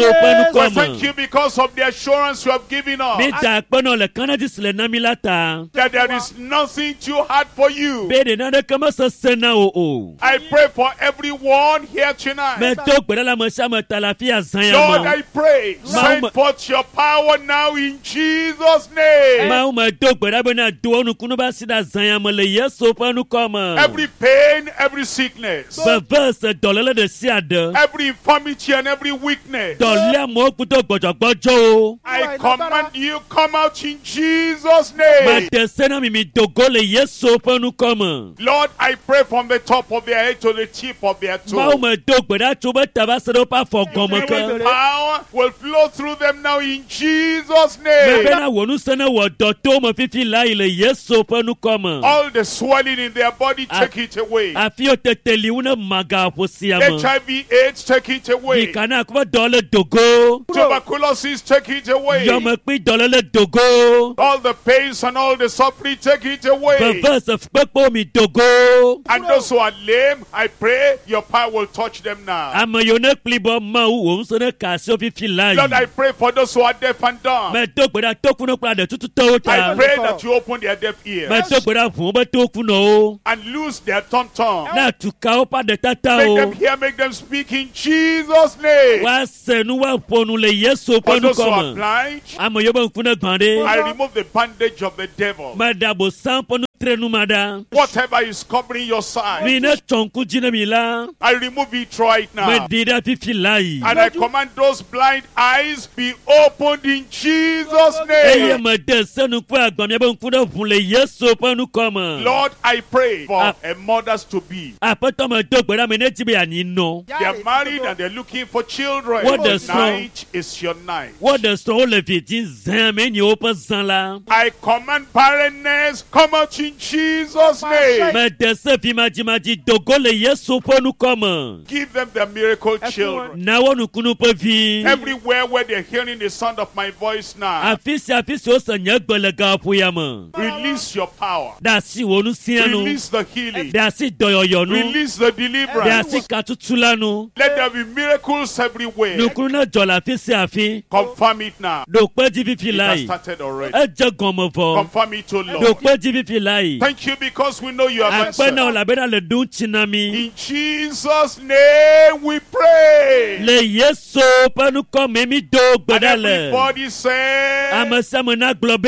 kɔmɔ. Thank you because of the assurance you have given us. Mi da akpɛnɔ le kanadi sile nami la ta. That there is nothing too hard for you. Be de nane kama sese na o. I pray for everyone here tonight. Me to gbɛdɛ la me sia me ta lafiya zanya Lord, ma. I pray, send forth your power now in Jesus' name. Ma me to gbɛdɛ be na do nukunu ba si da zanya ma le Yesu ƒe nukɔme. Every pain, every sickness, Beve se dɔléle de sia de. every infirmity and every weakness, Dɔlia mo kuto gbɔdzɔgbɔdzɔ o. I command you, come out in Jesus' name. Ma de se na mi dogo le Yesu ƒe nukɔme. Lord, I pray from the top of their head to the tip of their Ma toe. me do gbɛdɛ tso be taba se ɖe woƒe afɔ gɔme ke. Power will flow through them now in Jesus' Me name. bena wɔ nu se ne wɔ dɔ to me fifi la yi le Yesu ƒe nukɔme. All the swelling in their body, take it away. Afi o teteli wo ne maga ƒo sia me. HIV/AIDS, take it away. Mikana akɔ dɔle dogo. Tuberculosis, take it away. Yɔmekpi dɔléle dogo. All the pains and all the suffering, take it away. Veve se kpekpo mi dogo. And those who are lame, I pray your power will touch them now. Ame yiwo ne kpli bɔ Mawu wo ŋusẽ ne kasi wo fifi la Lord, I yi. pray for those who are deaf and dumb. Me do gbe ɖa tokunɔ kple aɖetututɔwo I ta. pray that you open their deaf ears Me do gbe ɖa ʋuwo be tokunɔwo. and loose their tongue. Na tukawo ƒe Make them aɖetatawo. hear, make them speak in Jesus' name. Woase nu woaƒo nu le Yesu For ƒe those who are nukɔme. blind, Ame yiwo be ŋku ne gbã ɖe. I remove the bandage of the devil. Me ɖe abosam ƒe nutrenu ma ɖa. Whatever is covering your side, Mi ne tsɔ ŋku dzi ne mi la. I remove it right Me now. ɖi ɖe fifi la yi. And I command those blind eyes be opened in Jesus' Eye name. me de se nu ƒe agbamia be ŋku ɖe ʋu le Yesu ƒe nukɔme. Lord, I pray for a mothers to be. Aƒetɔ me do gbe ɖa me ne dzi be yeanyi nɔ. They are married and they're looking for children. What the song? Tonight is your night. Wɔɖe srɔ̃wo le vidzĩ zã me nye woƒe zã la. I command barrenness, come out in Jesus' name. Me de se vi madzimadzi dogo le Yesu ƒe nukɔme. Give them the miracle children. Na wo nukunu ƒe vi. Everywhere where they're hearing the sound of my voice now, Afi sia wose nye gbe le gaƒoya me. release your power. Ɖe asi wo nu sia nu. Release the healing. Ɖe asi dɔyɔyɔ nu. Release the Ɖe deliverance. asi katutu la nu. Let there be miracles everywhere. Nukunu ne dzɔ le afi sia afi. Confirm it now. Ɖo kpe dzi fifi It la has yi. started already. Edze gɔme vɔ. Confirm it, O Ɖo Lord. kpe dzi fifi la yi. Thank you because we know you have Akpe na wo answered. elabena le ɖo ŋuti na mi. In Jesus' name we pray. Le Yesu ƒe nukɔme mi do gbe And ɖa le. everybody say, Ame sia ame na gblɔ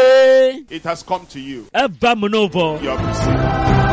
be it has come to you. eva me no vɔ. You have received.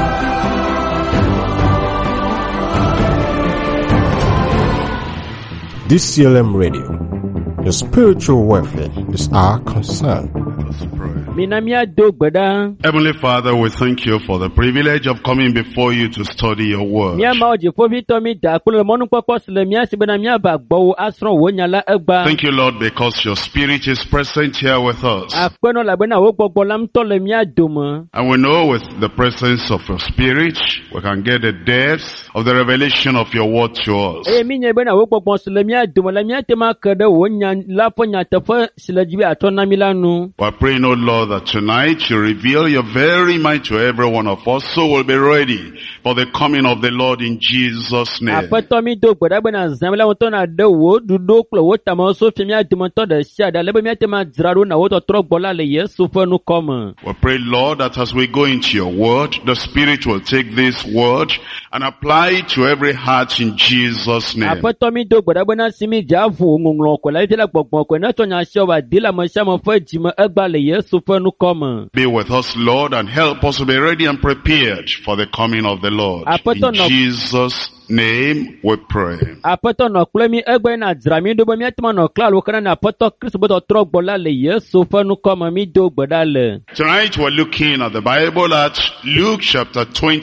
DCLM Radio. Your spiritual welfare is our concern. Let's pray. Mina mia do gbe ɖa. Heavenly Father, we thank you for the privilege of coming before you to study your word. Mia mawo dziƒoʋĩtɔ mi da kple le mɔnukpɔkpɔ si le mía si bena míava gbɔwò asrɔ̃ wò nya la egba. Thank you, Lord, because your spirit is present here with us. Akpenɔ elabena wo gbɔgbɔ la ŋutɔ le mía dome. And we know with the presence of your spirit, we can get the depth of the revelation of your word to us. Eye mi nye bena wo gbɔgbɔ si le mía dome la mía te ma ke ɖe wò nya la ƒe nyateƒe si le dzi be atɔ na mi la nu. We're praying, O Lord, that tonight you reveal your very mind to every one of us, so we'll be ready for the coming of the Lord in Jesus' name. Aƒetɔ mi do gbe ɖa bena zã la ŋutɔ na ɖe wò ɖuɖo kple wò tameso fia mía dometɔ ɖe sia ɖe ale be mía te ma dzra ɖo na wò tɔtrɔ gbɔ la le Yesu ƒe nukɔme. We pray, Lord, that as we go into your word, the Spirit will take this word and apply it to every heart in Jesus' name. Aƒetɔ mi do gbe ɖa bena si mi dza vo ŋɔŋlɔ ko la la gbɔgbɔ ko ne tɔ nya sia wa di la me sia me ƒe dzime egba le Yesu ƒe nukɔme. Be with us, Lord, and help us to be ready and prepared for the coming of the Lord. In Jesus' name we pray. Aƒetɔ nɔ kple mi egbe na dzra mi ɖo be mía te ma nɔ klalo kana na Aƒetɔ Kristo be tɔtrɔ gbɔ la le Yesu ƒe nukɔme mi do gbe ɖa le. Tonight we're looking at the Bible at Luke chapter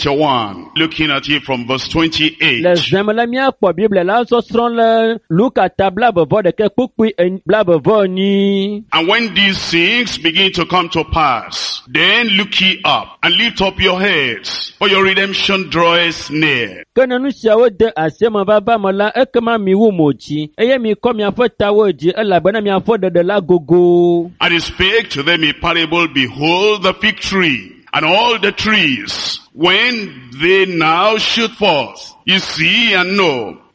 21, looking at it from verse 28. Le zeme la mía kpɔ Bible la sɔsrɔ̃ le Luka ta blabevɔ ɖeke kpukpui blabevɔ enyi. And when these things begin to come to pass, then look ye up and lift up your heads, for your redemption draws near. Ke ne nu siawo de asieme vava me la, ekema miwu mo dzi, eye mikɔ miaƒe tawo dzi, elabena miaƒe ɖeɖe la gogo. And he spake to them a parable, behold the fig tree, and all the trees, when they now shoot forth, you see and know.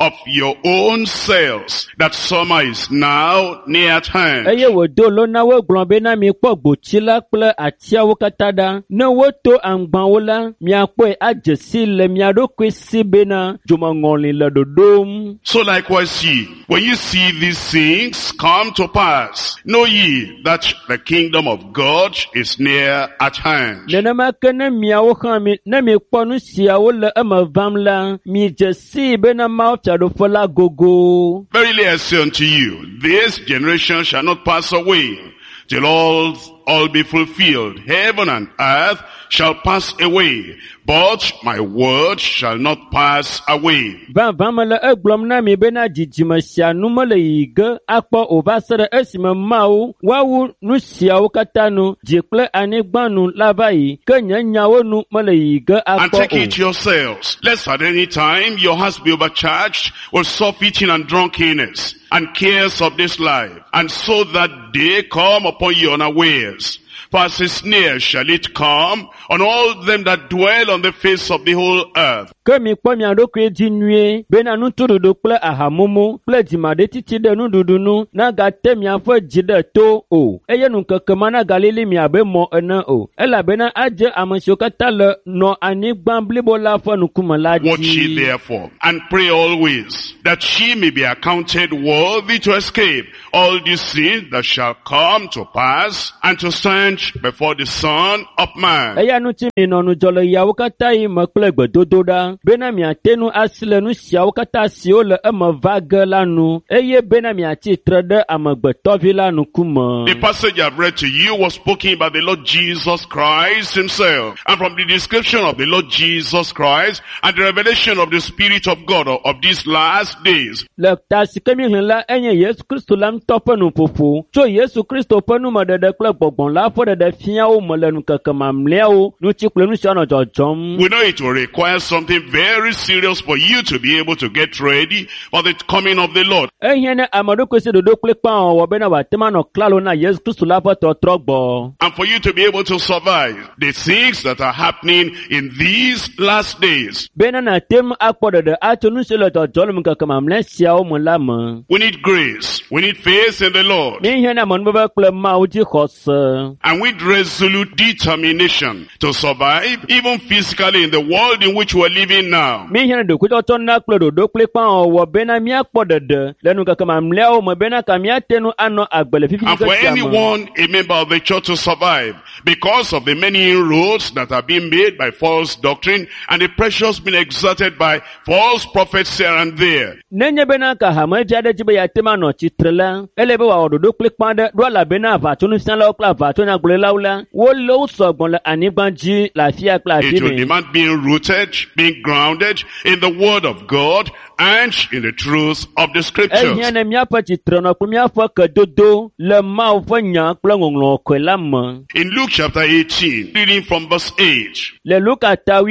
of your own selves, that summer is now near at hand. Eye wodo lo na wo gblɔ be na mi kpɔ gbotsi la kple atiawo katã ɖa. Ne woto aŋgbawo la, miakpɔe adze si le mia ɖokui si bena dzomeŋɔli le ɖoɖom. So likewise ye, when you see these things come to pass, know ye that the kingdom of God is near at hand. Nenema ke ne miawo hã ne mi kpɔ nu siawo le eme vam la, mi dze si bena Mawu fiaɖoƒe la gogo. Verily I say unto you, this generation shall not pass away till all be fulfilled. Heaven and earth shall pass away, but my word shall not pass away. Vam le egblɔm na mi bena dzidzime sia nu mele yi ge akpɔ o va se ɖe esime Mawu woawu nu siawo katã nu, dzi kple anyigba nu la va yi, ke nye nyawo nu mele yi ge And take it akpɔ o. yourselves, lest at any time your hearts be overcharged with soft eating and drunkenness, and cares of this life, and so that day come upon you unawares. For as a snare shall it come on all them that dwell on the face of the whole earth. Ke mi kpɔ mia ɖokui dzi nyuie bena nutoɖoɖo kple ahamumu kple dzimaɖetiti ɖe nuɖuɖu nu nagate miaƒe dzi ɖe to o, eye nukeke ma nagalili mi abe mɔ ene o, elabena adze ame siwo katã le nɔ anyigba blibo la ƒe ŋkume la Watch ye dzi. therefore, and pray always, that ye may be accounted worthy to escape all these things that shall come to pass, and to stand before the Son of Man. Eya ŋuti minɔ nudzɔ le yawo katã yi me kple gbedodo ɖa, bena miate nu asi le nu siawo katã siwo le eme va ge la nu, eye bena miatsi tre ɖe amegbetɔvi la ŋkume. The passage I've read to you was spoken by the Lord Jesus Christ himself. And from the description of the Lord Jesus Christ and the revelation of the Spirit of God of these last days, Le ta si ke mi hlẽ la enye Yesu Kristo la ŋutɔ ƒe nuƒoƒo, tso Yesu Kristo ƒe numeɖeɖe kple gbɔgbɔ la ƒe ɖeɖe fiawo me le nukeke mamlɛawo ŋuti kple nu siwo nɔ dzɔdzɔm. we know it will require something very serious for you to be able to get ready for the coming of the Lord. Ehiã ne ame ɖokui si ɖoɖo kple kpãwɔwɔ bena wòate ma nɔ klalo na Yesu Kristo la ƒe tɔtrɔ gbɔ. And for you to be able to survive the things that are happening in these last days, Bena natem akpɔ ɖeɖe atso nu siwo le dzɔdzɔm le nukeke mamlɛ siawo me la me. we need grace. We need faith in the Lord. Míhiã ne amenuveve kple Mawu dzi xɔse. And with resolute determination to survive, even physically in the world in which we're living now. Míhiã ne ɖokuitɔtɔ na kple ɖoɖo kple kpãwɔwɔ bena míakpɔ ɖeɖe le nukeke mamlɛawo me bena ka míate nu anɔ agbe le fifi And for ke sia me. anyone, a member of the church, to survive because of the many inroads that are being made by false doctrine and the pressures being exerted by false prophets here and there. Nenye bena ka hamevi aɖe dzi be yeate ma nɔ tsitre la, ele be wòawɔ ɖoɖo kple kpã ɖe ɖo elabena aʋatsɔnufialawo kple aʋatsɔnyagblɔlawo la, wole sɔgbɔ le anyigba dzi le afia kple afi It will me. demand being rooted, being grounded in the word of God and in the truth of the scriptures. Ehiã ne míaƒe tsitrenɔ kple míaƒe kedodo le Mawu ƒe nya kple ŋɔŋlɔ kɔe la me. In Luke chapter 18, reading from verse 8, Le Luka ta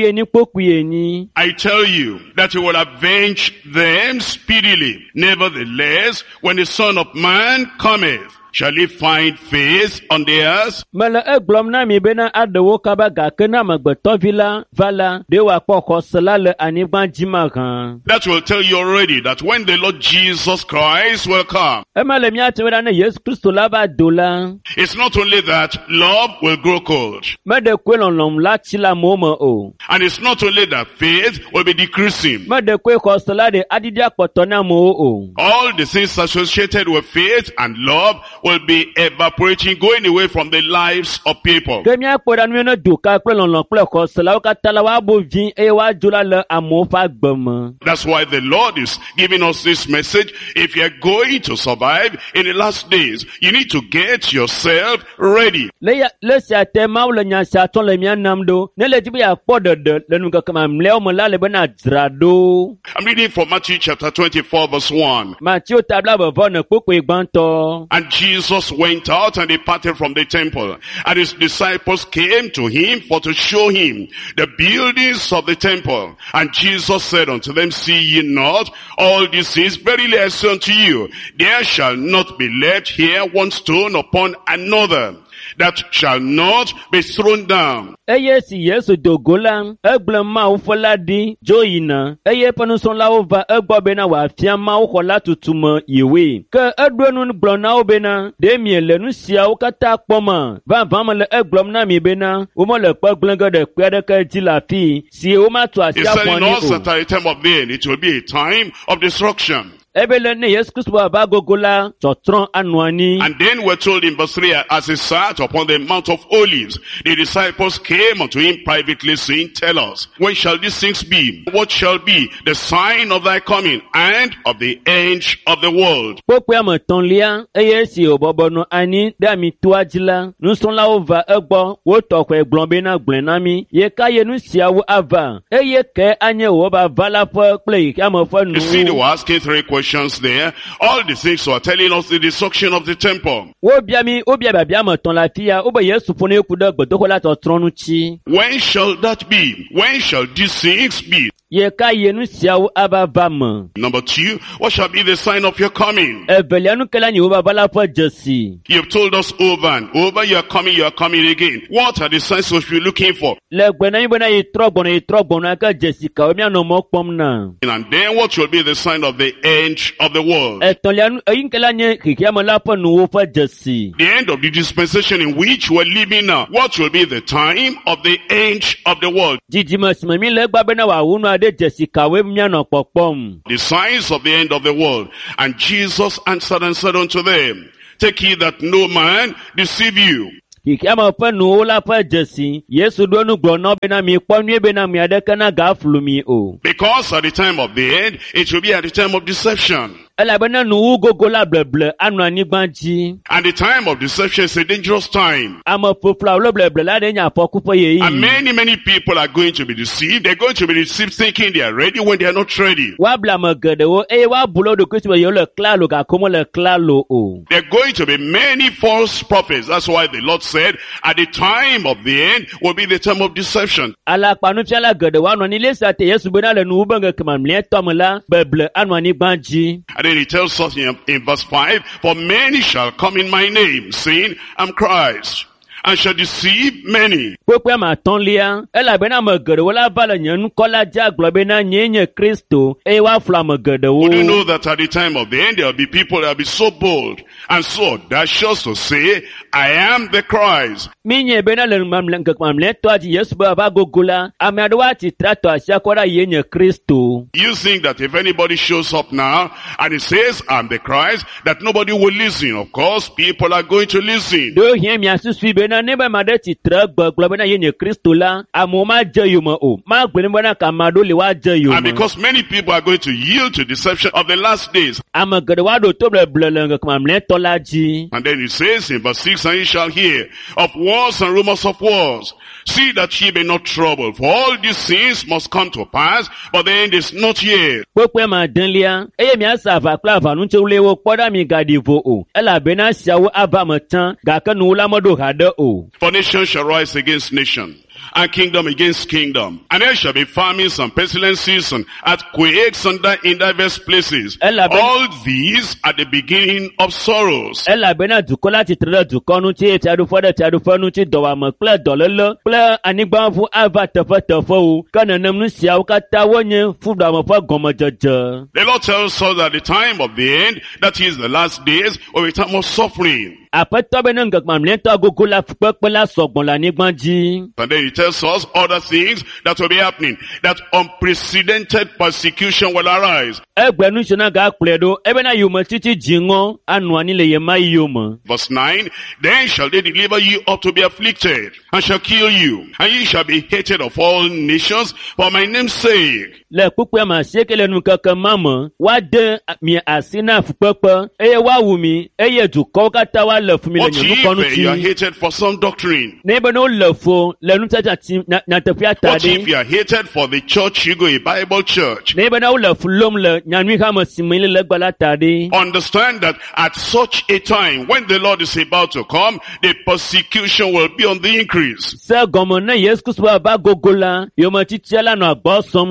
8:9. I tell you that he will avenge them speedily. Nevertheless, when the Son of Man cometh, shall he find faith on the earth? Mele egblɔm na mi bena aɖewo kaba gake ne amegbetɔvi la va la, ɖe wòakpɔ xɔse la le anyigba dzi mahã. That will tell you already that when the Lord Jesus Christ will come, Ema le míate be ɖa ne Yesu Kristo la va do la, it's not only that love will grow cold, meɖe koe lɔlɔm la tsi le amewo me o. and it's not only that faith will be decreasing. Meɖe koe xɔse la ɖe adidi akpɔtɔ na amewo o. All the things associated with faith and love will be evaporating, going away from the lives of people. Ke míakpɔ ɖa nu ne doka kple lɔlɔ kple xɔse la wo katã la woabo vi eye woadzo la le amewo ƒe agbe me. That's why the Lord is giving us this message. If you're going to survive in the last days, you need to get yourself ready. Le sia te Mawu le nya sia tsɔm le mía nam ɖo. Ne le dzi be yeakpɔ ɖeɖe le nukeke mamlɛawo me la le bena dzra ɖo. I'm reading from Matthew chapter 24 verse 1. Matthieu tabla bevɔ ne kpokpoe gbãtɔ. And Jesus went out and departed from the temple. And his disciples came to him for to show him the buildings of the temple. And Jesus said unto them, see ye not all these things? Verily I say unto you, there shall not be left here one stone upon another, that shall not be thrown down. Eye si Yesu dogo la, egble ma wo fola di, jo yina. Eye penuson la wo va egbo bena wa fian ma wo kola tutume yewe. Ke edwe nun blona wo bena, de miele nu sia wo kata kpoma. Van le eglom na mi bena, wo mo le kpe glenge de kpe de ke di la fi, si wo ma to He asia said in kwani us o. that at the time of the end, it will be a time of destruction. Ebele ne Yesu Kristo wa ba gogo la, chotron anuani. And then we're told in verse 3, as he sat upon the Mount of Olives, the disciples came unto him privately, saying, Tell us, when shall these things be? What shall be the sign of thy coming and of the end of the world? Pokwe ameton lia, eye si obobo no ani, de ami tuajila, nou son la ova egbo, wo tokwe glombe na glenami, ye ka ye nou siya wo ava, eye ke anye wo ba vala po play, kama fo You see, they nou. were asking three questions there. All the things were telling us the destruction of the temple. Wo biami, o bia bia ameton la fia, o ba Yesu fone kuda gbedoko la totron nou chi. When shall that be? When shall these things be? Ye ka ye nou siya wo ava vama. Number 2, what shall be the sign of your coming? Evelia nou kela nye wo ba vala po jesi. You've told us over and over, you are coming again. What are the signs we should be looking for? Le gbenami bena ye trogbono aka jesi ka o mi ano mo kpom na. And then what will be the sign of the end of the world? Etonlia nou, eyin kela nye kikiama la po nou wo po jesi. The end of the dispensation in which we're living now. What will be the time of the end of the world? Jijima simami le gba bena wa wunu ade jesi kawe mi ano pokpom. The signs of the end of the world. And Jesus answered and said unto them, Take heed that no man deceive you. Kikiama po nou wo la po jesi. Yesu do nou glono bena mi kpom nye bena mi ade kana ga flumi o. Because at the time of the end, it will be at the time of deception. Ela bena nou wo gogo la bleble anu ani gbanji. And the time of deception is a dangerous time. Ama popla lo bleble la de nya poku po ye And yi. many people are going to be deceived. They're going to be deceived thinking they are ready when they are not ready. Wa bla me gede wo wa bulo do Kristo yo le klalo ga komo le klalo o. There are going to be many false prophets. That's why the Lord said, at the time of the end will be the time of deception. Ala panu fiala gede wa no ni le sa te Yesu bena le nu banga kema mle tomla beble anu ani gbanji. And then he tells us in verse 5, For many shall come in my name, saying, I'm Christ, and shall deceive many. Pokwe ma ton lia, ela bena me gede wo la vala nyenu kola ja globe na nyenye Kristo, wa fla me gede wo. Would you know that at the time of the end, there will be people that will be so bold and so audacious to say, I am the Christ. Minye bena le mamle to ati Yesu ba gogola, ame adwa ti trato asia kora yenye Kristo. You think that if anybody shows up now and he says, I'm the Christ, that nobody will listen. Of course, people are going to listen. Do hien mi asusui bena neba made ti tra globe na yenye Kristo la, amo ma je yumo o. Ma gbeni bena kamado le wa je yumo. And because many people are going to yield to deception of the last days. Ame gede wa do to blelenge kamle to la ji. And then it says in verse 6, And ye shall hear of wars and rumors of wars. See that ye be not troubled. For all these things must come to pass, but the end is not yet. Pokwe ma denlia, eye mi asa va klava nunche ulewo poda mi gadivo o. Ela bena siawo aba metan, gaka nou la modo hade o. For nation shall rise against nation, and kingdom against kingdom. And there shall be famines and pestilences and earthquakes in diverse places. All these are the beginning of sorrows. Ela bena dukola ti tere dukonu ti tiadu fonu ti dowa me kple dololo kple anigbanfu ava tefe o. Kana nemnu siawo kata wonye fuda me fa gomejeje. The Lord tells us at the time of the end, that is the last days, or a time of suffering. Apeto bena ngakmamle to gogo la fukpe la sogbon la nigbanji. And then he tells us other things that will be happening. That unprecedented persecution will arise. Egbenu shona ga pledo ebena yumo titi jingo anu ani le yema yumo. Verse 9, Then shall they deliver you up to be afflicted, and shall kill you, and ye shall be hated of all nations for my name's sake. Le kukwe ma sekele nu keke mama, wa de mi asina fukpe, eye wa wumi, eye duko kata wa le fumi le What nyonu konu if you are ti. hated for some doctrine? Nebe no le fo, le nu tata ti na tefi What if atade. you are hated for the church you go, a Bible church? Nebe na le fulom le nyanwi kama simile le gbala tade. Understand that at such a time, when the Lord is about to come, the persecution will be on the increase. Se gomo na Yesu Kristo ba gogola, yomo titi ala no agbosom ano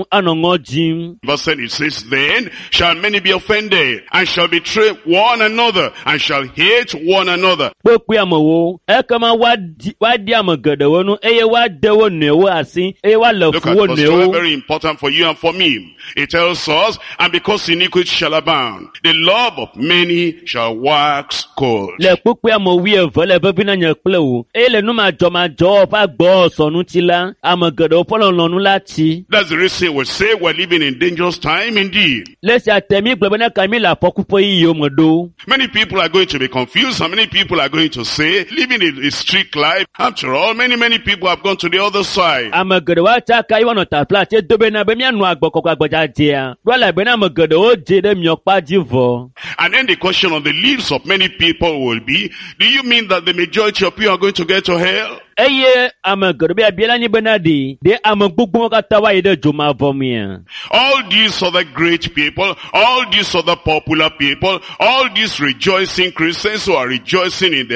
mɔ dzim. Verse 10, it says, then shall many be offended, and shall betray one another, and shall hate one another. Kpekpe amewo, ekema woadi ame geɖewo nu, eye woade wo nɔewo asi, eye woale Look fu at wo verse 12, nɔewo. very important for you and for me. It tells us, and because iniquity shall abound, the love of many shall wax cold. Le kpekpe ame wuieve le vevi na nye kple wo, eye le numadzɔmadzɔ ƒe agbɔsɔsɔ ŋuti la, ame geɖewo ƒe lɔlɔ̃nu la tsi. That's the reason we say we're living in dangerous time indeed. Le sia te mi gblɔ bena ka mi le afɔkuƒe yiyiwo me ɖo. Many people are going to be confused, and many people are going to say, living a strict life. After all, many people have gone to the other side. Ame geɖewo atsaka yi woanɔ tafla tse do bena be mianɔ agbɔkɔkɔ agbɔdzadzea. Ɖo le bena ame geɖewo dze ɖe miɔkpa dzi vɔ. And then the question on the lips of many people will be, do you mean that the majority of you are going to get to hell? Eye ame geɖe be abia la nyi bena ɖe ame gbogbo katã va yi ɖe dzomavɔ mea. All these other great people, all these other popular people, all these rejoicing Christians who are rejoicing in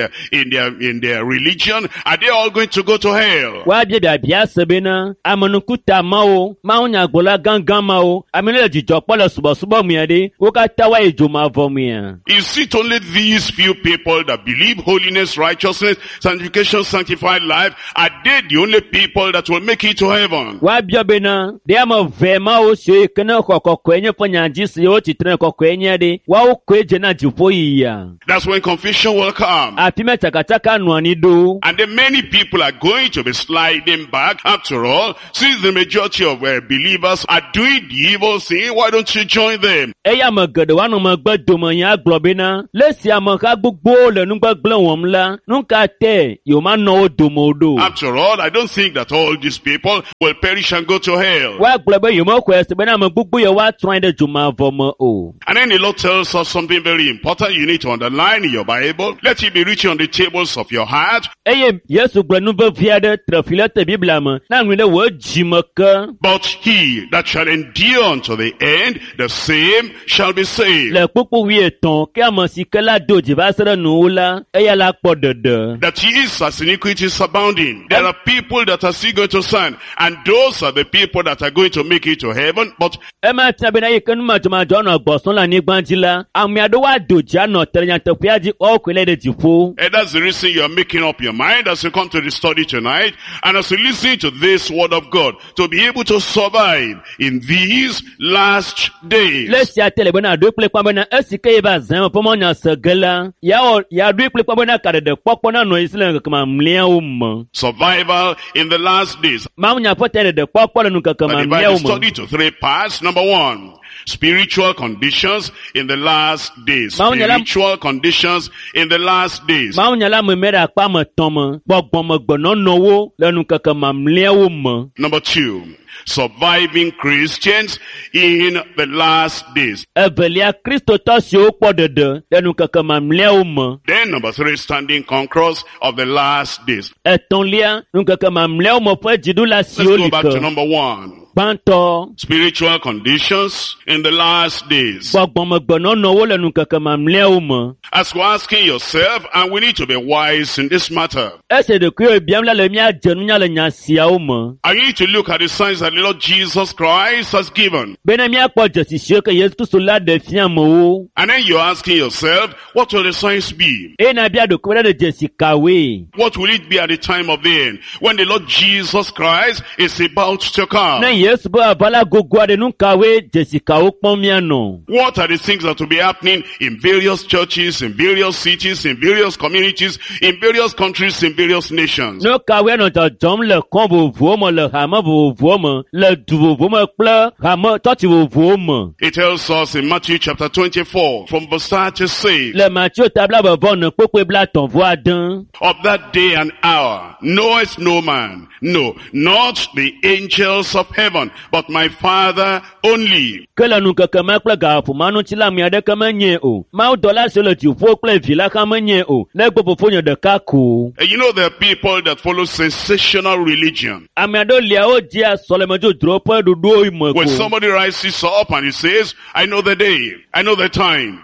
their religion, are they all going to go to hell? Wa bia be abia se bena amenukuta mawo, mawo nyagblɔla gãgã mawo, ame ne le dzidzɔ kpɔ le subɔsubɔ mea ɖe, wo katã va yi dzomavɔ mea. Is it only these few people that believe holiness, righteousness, sanctification, sanctified life? Are they the only people that will make it to heaven? Wa bia bena ɖe ame ve mawo siwo ke ne xɔ kɔkɔe nye ƒe nyadzi siwo tsitre kɔkɔe nye ɖe, woawo koe dze na dziƒo yiyia. That's when confusion will come. Afi me tsakatsaka nɔ anyi ɖo. And then many people are going to be sliding back. After all, since the majority of believers are doing the evil thing, why don't you join them? Eya ame geɖewo anɔ megbe dome nya agblɔ bena, le si ameha gbogbo le nugbegblẽ wɔm la, nu ka te yewomanɔ wo dome o ɖo. After all, I don't think that all these people will perish and go to hell. Woagblɔ be yewomexɔe se bena ame gbogbo yewo atrɔ anyi ɖe dzomavɔ me o. And then the Lord tells us something very important you need to underline in your Bible. Let it be written on the tables of your heart. Eye Yesu gblɔ nu vevi aɖe trefi le te Biblia me, na ŋui ɖe wò dzime ke. But he that shall endure unto the end, the same shall be saved. Le kpukpu 13, ke ame si ke la do dzi va se ɖe nuwo la, eya la kpɔ ɖeɖe. That is, as iniquity is abounding, there are people that are still going to stand, and those are the people that are going to make it to heaven. But Ema tia bena yi ke numadzɔmadzɔ nɔ gbɔsɔm le anyigba dzi la, ame aɖewo ado dzi anɔ te ɖe nyateƒea dzi, woawo koe le ɖe dziƒo. and that's the reason you are making up your mind as you come to the study tonight, and as you listen to this word of God, to be able to survive in these last days. Le sia te le bena aɖoe kple kpã bena esi ke ye va zã me ƒe mɔnya se ge la, yeaɖoe kple kpã bena kaɖeɖe kpɔkpɔ nanɔ esi le ŋkeke mamlɛawo me. Survival in the last days. Mawunya ƒe te ɖeɖe kpɔkpɔ le ŋkeke I divide the mamlɛawo study me. to three parts. Number one, spiritual conditions in the last days. Spiritual conditions in the last days. Mawunya la me ɖe akpa me tɔ̃ me, gbɔgbɔmegbenɔnɔwo le ŋkeke mamlɛawo me. Number two, surviving Christians in the last days. Evelia kristotɔ siwo kpɔ ɖeɖe le ŋkeke mamlɛawo me. Then number three, standing conquerors of the last days. Etɔ̃lia, ŋkeke mamlɛawo me ƒe dziɖula Let's siwo go li back to ke. number one. Gbãtɔ, Spiritual conditions in the last days. gbɔgbɔmegbenɔnɔwo le ŋkeke mamlɛawo me. As you're asking yourself, and we need to be wise in this matter. Ese ɖekoe biam la le míadze nunya le nya siawo me. I need to look at the signs that the Lord Jesus Christ has given. Bena míakpɔ dzesi siwo ke Yesu Kristo la ɖe fia amewo. And then you're asking yourself, what will the signs be? Eye na bia ɖekoe ɖe dzesi kawoe. What will it be at the time of the end? When the Lord Jesus Christ is about to come? Ne Yesu be ava la gogo aɖe nu kawoe dzesi kawo kpɔm míanɔ. What are the things that will be happening in various churches, in various cities, in various communities, in various countries, in various nations? Ne kawoe nɔ dzɔdzɔm le kɔn vovovowo me, le hame vovovowo me, le du vovovowo me kple hame tɔtsi vovovowo me. It tells us in Matthew chapter 24 from verse 36. Le Matthieu tabla bevɔ ne kpekpe bla tɔ̃ vo ade. Of that day and hour knoweth no man, no, not the angels of heaven, but my Father only. Ke le ŋkeke ma kple gaƒoma ŋuti la ame aɖeke menye o. Mawu dɔla siwo le dziƒo kple vi la hã menye o. Negbe Fofonye ɖeka ko. And you know there are people that follow sensational religion. Ame aɖewo lia wo dia sɔlemedzodzro ƒe ɖoɖowo me When ko. somebody rises up and he says, I know the day, I know the time,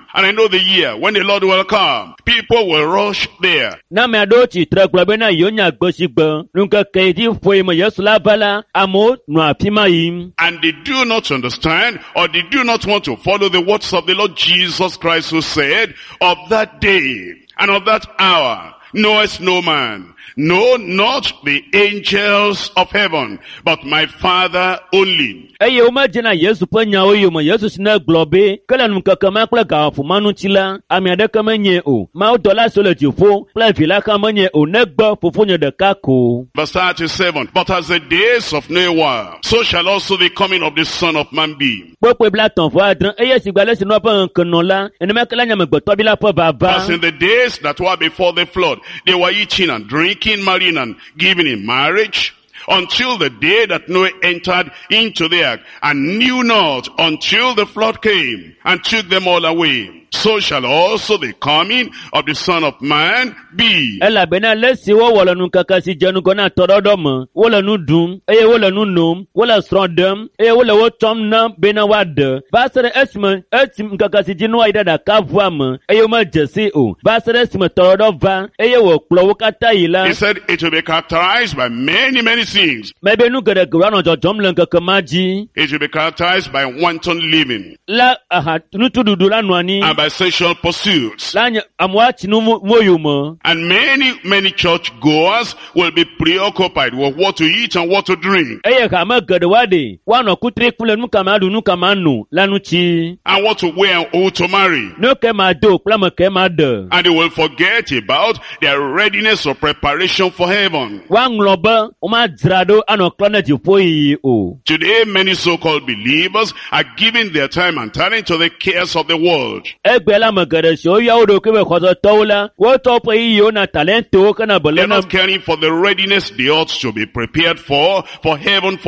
And I know the year when the Lord will come. People will rush there. Na me ado chi trekla bena yonya gbosigbo. Nunka keiti foi mo Yesu la bala amo no apima yim. And they do not understand, or they do not want to follow the words of the Lord Jesus Christ, who said, of that day and of that hour knoweth no man, no, not the angels of heaven, but my Father only. Eye o ma jena Yesu panya o yo mo Yesu sina globe kala nunka kama kla ga fu manu chila ami ade kama nye o ma o dola so le jifo kla vila kama nye o negba fofo nye de kako. Verse 37, but as the days of Noah, so shall also the coming of the Son of Man be. Popo bla ton fo adran eye sigbale sino pa nkan la ene me kala nya me gbo to bi la po baba. As in the days that were before the flood, they were eating and drinking, marrying and giving in marriage, until the day that Noah entered into the ark, and knew not until the flood came and took them all away. So shall also the coming of the Son of Man be. Ela bena lesi wo wala nu kakasi janu kona torodom wala nu dum eye wala nu nom wala strondem eye wala wo tom na bena wade basere esim kakasi jinu aida da kavwam eye ma jesi o basere esim torodova eye wo klo wo kata ila. He said it will be characterized by many things. Mebe nu gere grano jojom len kakamaji. It will be characterized by wanton living. La aha nu tududu la nwani. And by sexual pursuits. La amwachi nu moyumo. And many church goers will be preoccupied with what to eat and what to drink. Eye kama gere wade wano kutri kule nu kamadu nu kamanu lanu chi. And what to wear and who to marry. No kema do plama kema de. And they will forget about their readiness or preparation for heaven. Wangloba uma drado ano klana jipoi o. Today many so-called believers are giving their time and talent to the cares of the world. Egbela magare so ya odo kebe khozo tola wo topo iyo na talento kana They're bolena. not caring for the readiness they ought to be prepared for heaven,